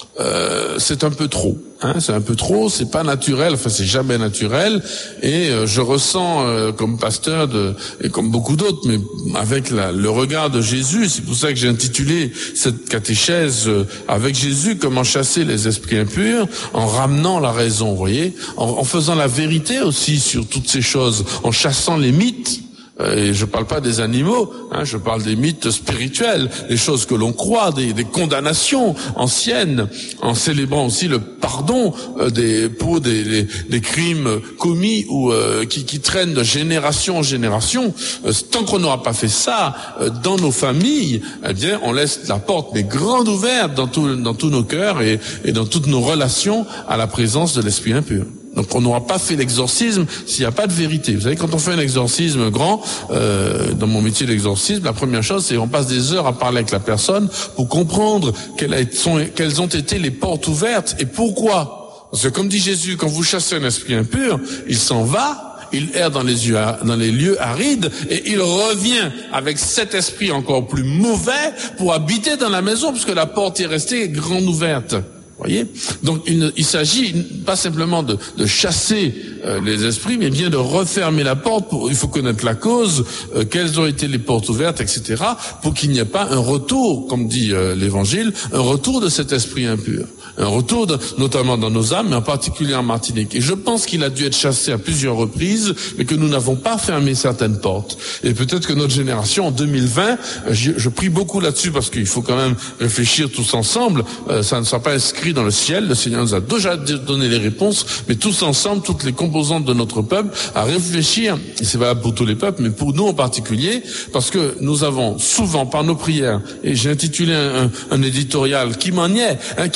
C'est un peu trop, c'est un peu trop, c'est pas naturel, enfin c'est jamais naturel, et je ressens comme pasteur et comme beaucoup d'autres, mais avec le regard de Jésus, c'est pour ça que j'ai intitulé cette catéchèse avec Jésus, comment chasser les esprits impurs, en ramenant la raison, vous voyez, en faisant la vérité aussi sur toutes ces choses, en chassant les mythes. Et je parle pas des animaux, je parle des mythes spirituels, des choses que l'on croit, des condamnations anciennes, en célébrant aussi le pardon pour des crimes commis ou qui traînent de génération en génération. Tant qu'on n'aura pas fait ça dans nos familles, eh bien on laisse la porte mais grande ouverte dans tous nos cœurs et dans toutes nos relations à la présence de l'esprit impur. Donc on n'aura pas fait l'exorcisme s'il n'y a pas de vérité. Vous savez, quand on fait un exorcisme grand, dans mon métier d'exorcisme, la première chose, c'est qu'on passe des heures à parler avec la personne pour comprendre quelles ont été les portes ouvertes et pourquoi. Parce que comme dit Jésus, quand vous chassez un esprit impur, il s'en va, il erre dans les lieux arides et il revient avec cet esprit encore plus mauvais pour habiter dans la maison parce que la porte est restée grande ouverte. Voyez, donc il s'agit pas simplement de chasser les esprits, mais bien de refermer la porte. Il faut connaître la cause, quelles ont été les portes ouvertes, etc., pour qu'il n'y ait pas un retour, comme dit l'Évangile, un retour de cet esprit impur, un retour notamment dans nos âmes, mais en particulier en Martinique. Et je pense qu'il a dû être chassé à plusieurs reprises, mais que nous n'avons pas fermé certaines portes. Et peut-être que notre génération, en 2020, je prie beaucoup là-dessus, parce qu'il faut quand même réfléchir tous ensemble, ça ne sera pas inscrit dans le ciel, le Seigneur nous a déjà donné les réponses, mais tous ensemble, toutes les composantes de notre peuple, à réfléchir, et c'est valable pour tous les peuples, mais pour nous en particulier, parce que nous avons souvent, par nos prières, et j'ai intitulé un éditorial, qui maniait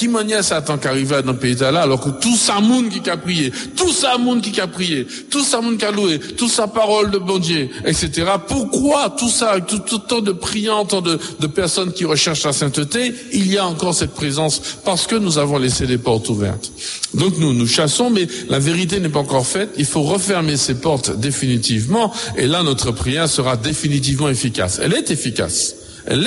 Satan qui arrivait dans le pays là, alors que tout ça monde qui a prié, tout ça monde qui a prié, tout ça monde qui a loué, toute sa parole de bon Dieu, etc. Pourquoi tout ça, tout tant de priants, tant de personnes qui recherchent la sainteté, il y a encore cette présence, parce que nous avons laissé les portes ouvertes. Donc nous chassons, mais la vérité n'est pas encore faite. Il faut refermer ces portes définitivement, et là notre prière sera définitivement efficace. Elle est efficace.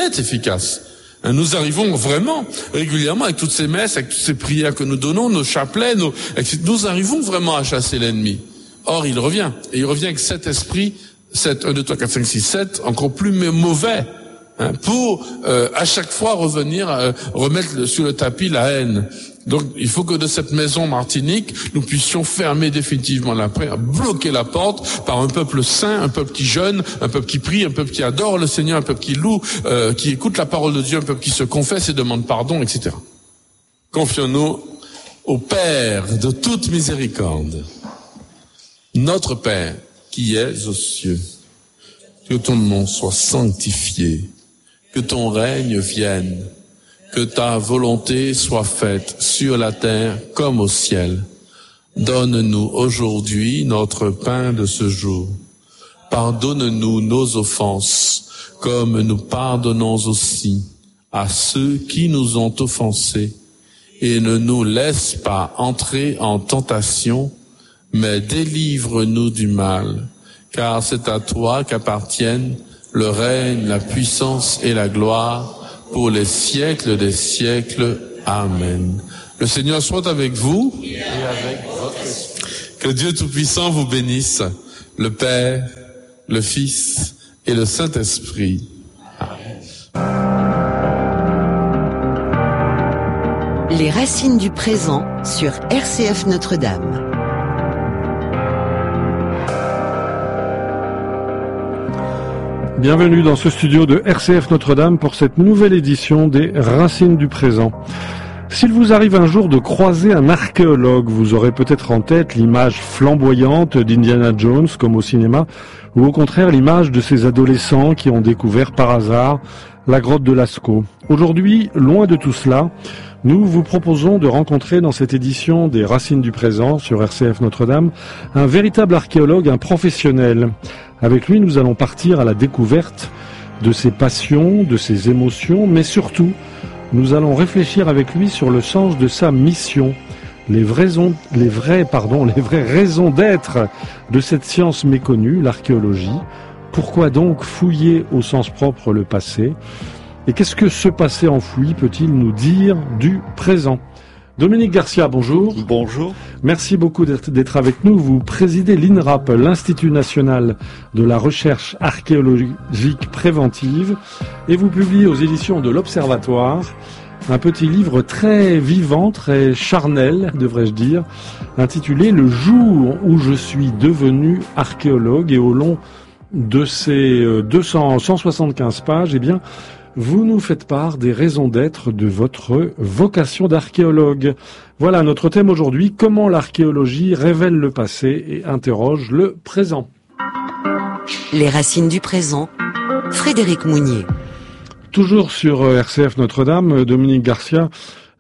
Nous arrivons vraiment régulièrement avec toutes ces messes, avec toutes ces prières que nous donnons, nos chapelets, nous arrivons vraiment à chasser l'ennemi. Or il revient, et il revient avec cet esprit, 1, 2, 3, 4, 5, 6, 7, encore plus mauvais, pour à chaque fois revenir, remettre sur le tapis la haine, Donc, il faut que de cette maison martinique, nous puissions fermer définitivement la prière, bloquer la porte par un peuple saint, un peuple qui jeûne, un peuple qui prie, un peuple qui adore le Seigneur, un peuple qui loue, qui écoute la parole de Dieu, un peuple qui se confesse et demande pardon, etc. Confions-nous au Père de toute miséricorde, notre Père qui es aux cieux. Que ton nom soit sanctifié, que ton règne vienne, que ta volonté soit faite sur la terre comme au ciel. Donne-nous aujourd'hui notre pain de ce jour. Pardonne-nous nos offenses, comme nous pardonnons aussi à ceux qui nous ont offensés. Et ne nous laisse pas entrer en tentation, mais délivre-nous du mal. Car c'est à toi qu'appartiennent le règne, la puissance et la gloire pour les siècles des siècles. Amen. Le Seigneur soit avec vous et avec votre esprit. Que Dieu Tout-Puissant vous bénisse, le Père, le Fils et le Saint-Esprit. Amen. Les racines du présent sur RCF Notre-Dame. Bienvenue dans ce studio de RCF Notre-Dame pour cette nouvelle édition des Racines du présent. S'il vous arrive un jour de croiser un archéologue, vous aurez peut-être en tête l'image flamboyante d'Indiana Jones comme au cinéma, ou au contraire l'image de ces adolescents qui ont découvert par hasard la grotte de Lascaux. Aujourd'hui, loin de tout cela, nous vous proposons de rencontrer dans cette édition des Racines du présent sur RCF Notre-Dame un véritable archéologue, un professionnel. Avec lui, nous allons partir à la découverte de ses passions, de ses émotions, mais surtout, nous allons réfléchir avec lui sur le sens de sa mission, les vraies raisons d'être de cette science méconnue, l'archéologie. Pourquoi donc fouiller au sens propre le passé ? Et qu'est-ce que ce passé enfoui peut-il nous dire du présent ? Dominique Garcia, bonjour. Bonjour. Merci beaucoup d'être avec nous. Vous présidez l'INRAP, l'Institut National de la Recherche Archéologique Préventive, et vous publiez aux éditions de l'Observatoire un petit livre très vivant, très charnel, devrais-je dire, intitulé « Le jour où je suis devenu archéologue ». Et au long de ces 175 pages, eh bien, vous nous faites part des raisons d'être de votre vocation d'archéologue. Voilà notre thème aujourd'hui, comment l'archéologie révèle le passé et interroge le présent. Les racines du présent, Frédéric Mounier. Toujours sur RCF Notre-Dame, Dominique Garcia,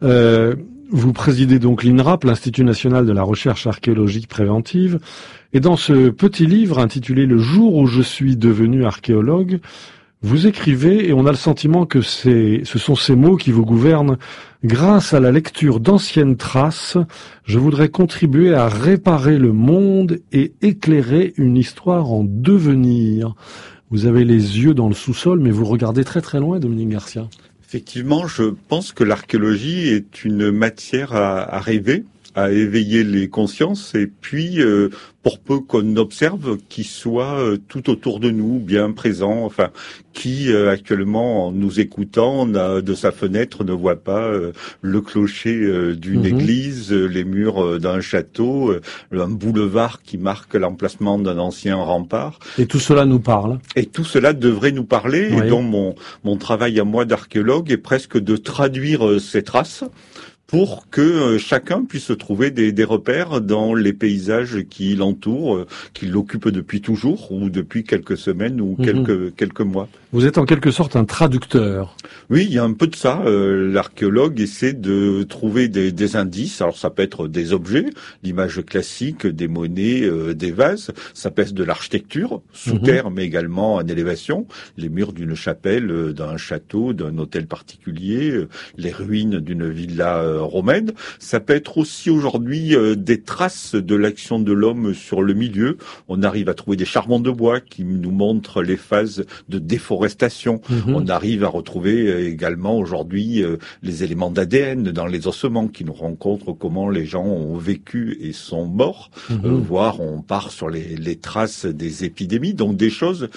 vous présidez donc l'INRAP, l'Institut National de la Recherche Archéologique Préventive, et dans ce petit livre intitulé « Le jour où je suis devenu archéologue », vous écrivez, et on a le sentiment que ce sont ces mots qui vous gouvernent, grâce à la lecture d'anciennes traces, je voudrais contribuer à réparer le monde et éclairer une histoire en devenir. Vous avez les yeux dans le sous-sol, mais vous regardez très très loin, Dominique Garcia. Effectivement, je pense que l'archéologie est une matière à rêver, à éveiller les consciences, et puis pour peu qu'on observe, qui soit tout autour de nous, bien présent, enfin, qui actuellement, en nous écoutant, de sa fenêtre, ne voit pas le clocher d'une église, les murs d'un château, un boulevard qui marque l'emplacement d'un ancien rempart. Et tout cela nous parle. Et tout cela devrait nous parler, Oui. Et donc mon travail à moi d'archéologue est presque de traduire ces traces, pour que chacun puisse trouver des repères dans les paysages qui l'entourent, qui l'occupent depuis toujours, ou depuis quelques semaines, ou quelques mois. Vous êtes en quelque sorte un traducteur. Oui, il y a un peu de ça. L'archéologue essaie de trouver des indices. Alors ça peut être des objets, l'image classique, des monnaies, des vases. Ça peut être de l'architecture, sous terre, mais également en élévation. Les murs d'une chapelle, d'un château, d'un hôtel particulier, les ruines d'une villa romaine. Ça peut être aussi aujourd'hui des traces de l'action de l'homme sur le milieu. On arrive à trouver des charbons de bois qui nous montrent les phases de déforestation. On arrive à retrouver également aujourd'hui les éléments d'ADN dans les ossements qui nous rencontrent comment les gens ont vécu et sont morts. Voire on part sur les traces des épidémies. Donc des choses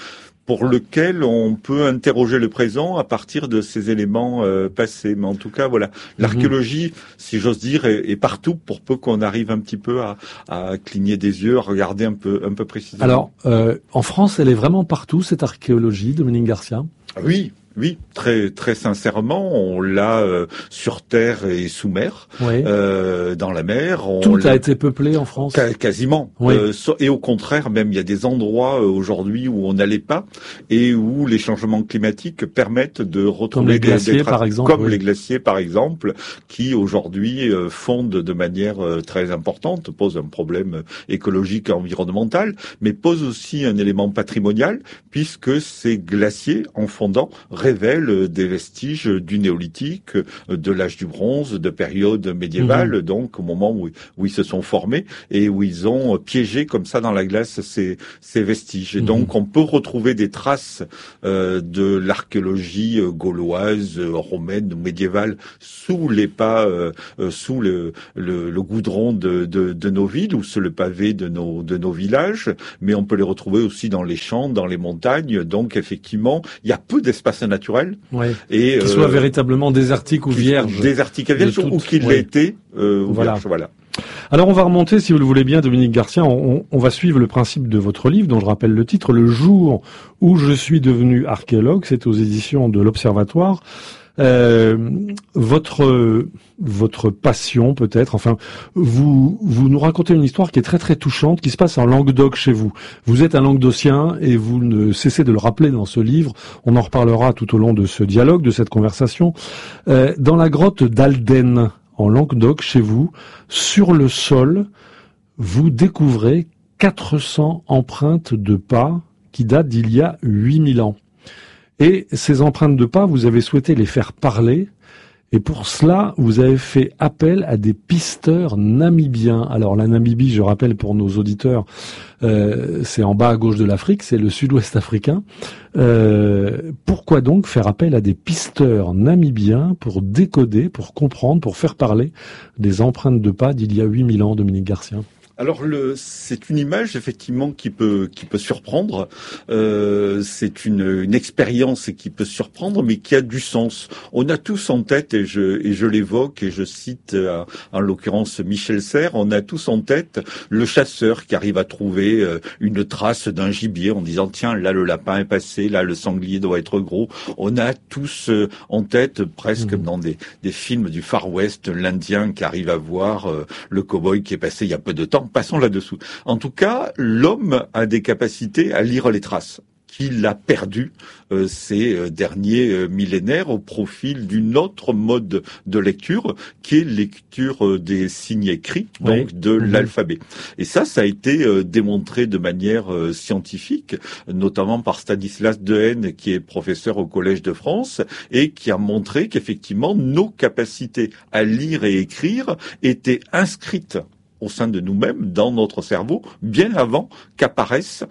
pour lequel on peut interroger le présent à partir de ces éléments passés. Mais en tout cas, voilà, l'archéologie, si j'ose dire, est partout pour peu qu'on arrive un petit peu à cligner des yeux, à regarder un peu précisément. Alors, en France, elle est vraiment partout, cette archéologie, Dominique Garcia? Oui, très sincèrement, on l'a sur terre et sous mer, Oui. dans la mer. Tout a été peuplé en France. Quasiment. Oui. Et au contraire, même il y a des endroits aujourd'hui où on n'allait pas et où les changements climatiques permettent de retrouver Comme les glaciers, des traces, par exemple. comme les glaciers, par exemple, qui aujourd'hui fondent de manière très importante, posent un problème écologique et environnemental, mais posent aussi un élément patrimonial, puisque ces glaciers, en fondant, révèlent des vestiges du néolithique, de l'âge du bronze, de période médiévale, donc au moment où ils se sont formés et où ils ont piégé comme ça dans la glace ces vestiges. Et donc on peut retrouver des traces de l'archéologie gauloise, romaine, médiévale sous les pas, sous le goudron de nos villes ou sur le pavé de nos villages, mais on peut les retrouver aussi dans les champs, dans les montagnes. Donc effectivement, il y a peu d'espace naturel. Oui. Et qui soit véritablement désertique ou vierge. Désertique à vierge ou qu'il l'ait été, voilà. Vierge, voilà. Alors on va remonter, si vous le voulez bien, Dominique Garcia, on va suivre le principe de votre livre, dont je rappelle le titre, Le jour où je suis devenu archéologue, c'est aux éditions de l'Observatoire. Votre passion peut-être, enfin, vous nous racontez une histoire qui est très très touchante, qui se passe en Languedoc chez vous. Vous êtes un Languedocien et vous ne cessez de le rappeler dans ce livre. On en reparlera tout au long de ce dialogue, de cette conversation. Dans la grotte d'Alden, en Languedoc chez vous, sur le sol, vous découvrez 400 empreintes de pas qui datent d'il y a 8000 ans. Et ces empreintes de pas, vous avez souhaité les faire parler. Et pour cela, vous avez fait appel à des pisteurs namibiens. Alors la Namibie, je rappelle pour nos auditeurs, c'est en bas à gauche de l'Afrique, c'est le sud-ouest africain. Pourquoi donc faire appel à des pisteurs namibiens pour décoder, pour comprendre, pour faire parler des empreintes de pas d'il y a 8000 ans, Dominique Garcia? Alors c'est une image effectivement qui peut surprendre. C'est une expérience qui peut surprendre, mais qui a du sens. On a tous en tête, et je l'évoque et je cite en l'occurrence Michel Serres, on a tous en tête le chasseur qui arrive à trouver une trace d'un gibier en disant tiens là le lapin est passé, là le sanglier doit être gros. On a tous en tête presque dans des films du Far West l'Indien qui arrive à voir le cow-boy qui est passé il y a peu de temps. Passons là-dessous. En tout cas, l'homme a des capacités à lire les traces qu'il a perdues ces derniers millénaires au profil d'une autre mode de lecture qui est lecture des signes écrits, donc de l'alphabet. Et ça a été démontré de manière scientifique, notamment par Stanislas Dehaene, qui est professeur au Collège de France, et qui a montré qu'effectivement, nos capacités à lire et écrire étaient inscrites au sein de nous-mêmes, dans notre cerveau, bien avant qu'apparaisse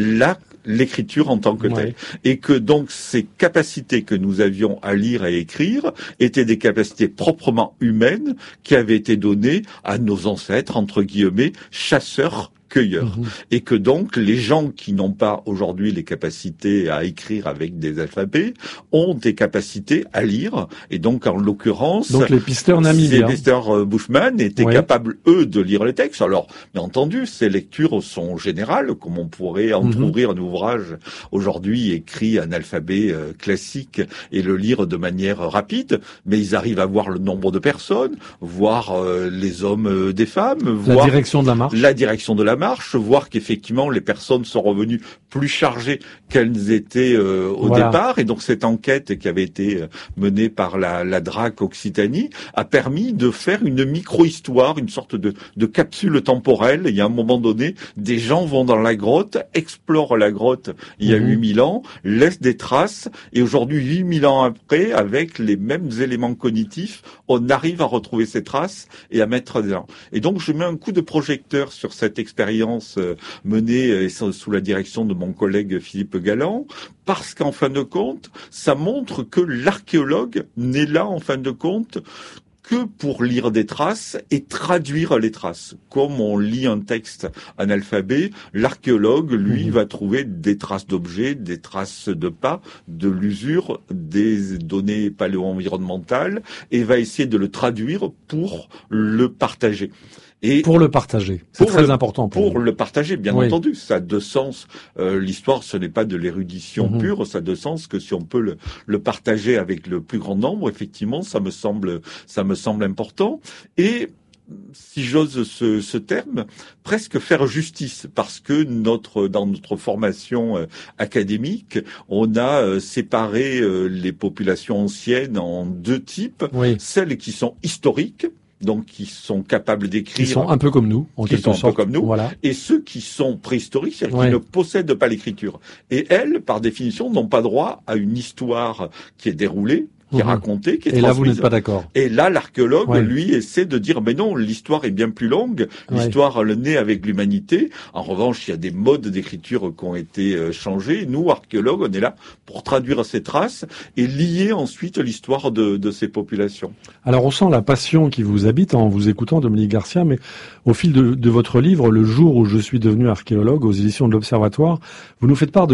l'écriture en tant que telle. Et que donc ces capacités que nous avions à lire et écrire étaient des capacités proprement humaines qui avaient été données à nos ancêtres, entre guillemets, chasseurs cueilleurs. Et que donc les gens qui n'ont pas aujourd'hui les capacités à écrire avec des alphabets ont des capacités à lire. Et donc en l'occurrence, donc les pisteurs namibiens, les pisteurs Bushman étaient capables eux de lire les textes. Alors bien entendu, ces lectures sont générales, comme on pourrait entrouvrir un ouvrage aujourd'hui écrit en alphabet classique et le lire de manière rapide. Mais ils arrivent à voir le nombre de personnes, voir les hommes des femmes, voir la direction de la marche, voir qu'effectivement les personnes sont revenues plus chargées qu'elles étaient au départ. Et donc cette enquête qui avait été menée par la DRAC Occitanie a permis de faire une micro-histoire, une sorte de capsule temporelle. Il y a un moment donné, des gens vont dans la grotte, explorent la grotte il y a 8000 ans, laissent des traces, et aujourd'hui, 8000 ans après, avec les mêmes éléments cognitifs, on arrive à retrouver ces traces et à mettre des gens. Et donc je mets un coup de projecteur sur cette expérience menée sous la direction de mon collègue Philippe Galland, parce qu'en fin de compte, ça montre que l'archéologue n'est là, en fin de compte, que pour lire des traces et traduire les traces. Comme on lit un texte en alphabet, l'archéologue, lui, va trouver des traces d'objets, des traces de pas, de l'usure, des données paléo-environnementales, et va essayer de le traduire pour le partager. Et pour le partager, c'est très important pour le partager, bien entendu. Ça a de sens. L'histoire, ce n'est pas de l'érudition pure. Ça a de sens que si on peut le partager avec le plus grand nombre, effectivement, ça me semble important. Et si j'ose ce terme, presque faire justice, parce que dans notre formation académique, on a séparé les populations anciennes en deux types, celles qui sont historiques, donc qui sont capables d'écrire, qui sont un peu comme nous, voilà. Et ceux qui sont préhistoriques, c'est-à-dire qui ne possèdent pas l'écriture. Et elles, par définition, n'ont pas droit à une histoire qui est déroulée, qui est racontée, qui est transmise. Et là, vous n'êtes pas d'accord. Et là, l'archéologue, lui, essaie de dire, mais non, l'histoire est bien plus longue. L'histoire, elle naît avec l'humanité. En revanche, il y a des modes d'écriture qui ont été changés. Nous, archéologues, on est là pour traduire ces traces et lier ensuite l'histoire de ces populations. Alors, on sent la passion qui vous habite en vous écoutant, Dominique Garcia, mais au fil de votre livre, Le jour où je suis devenu archéologue, aux éditions de l'Observatoire, vous nous faites part de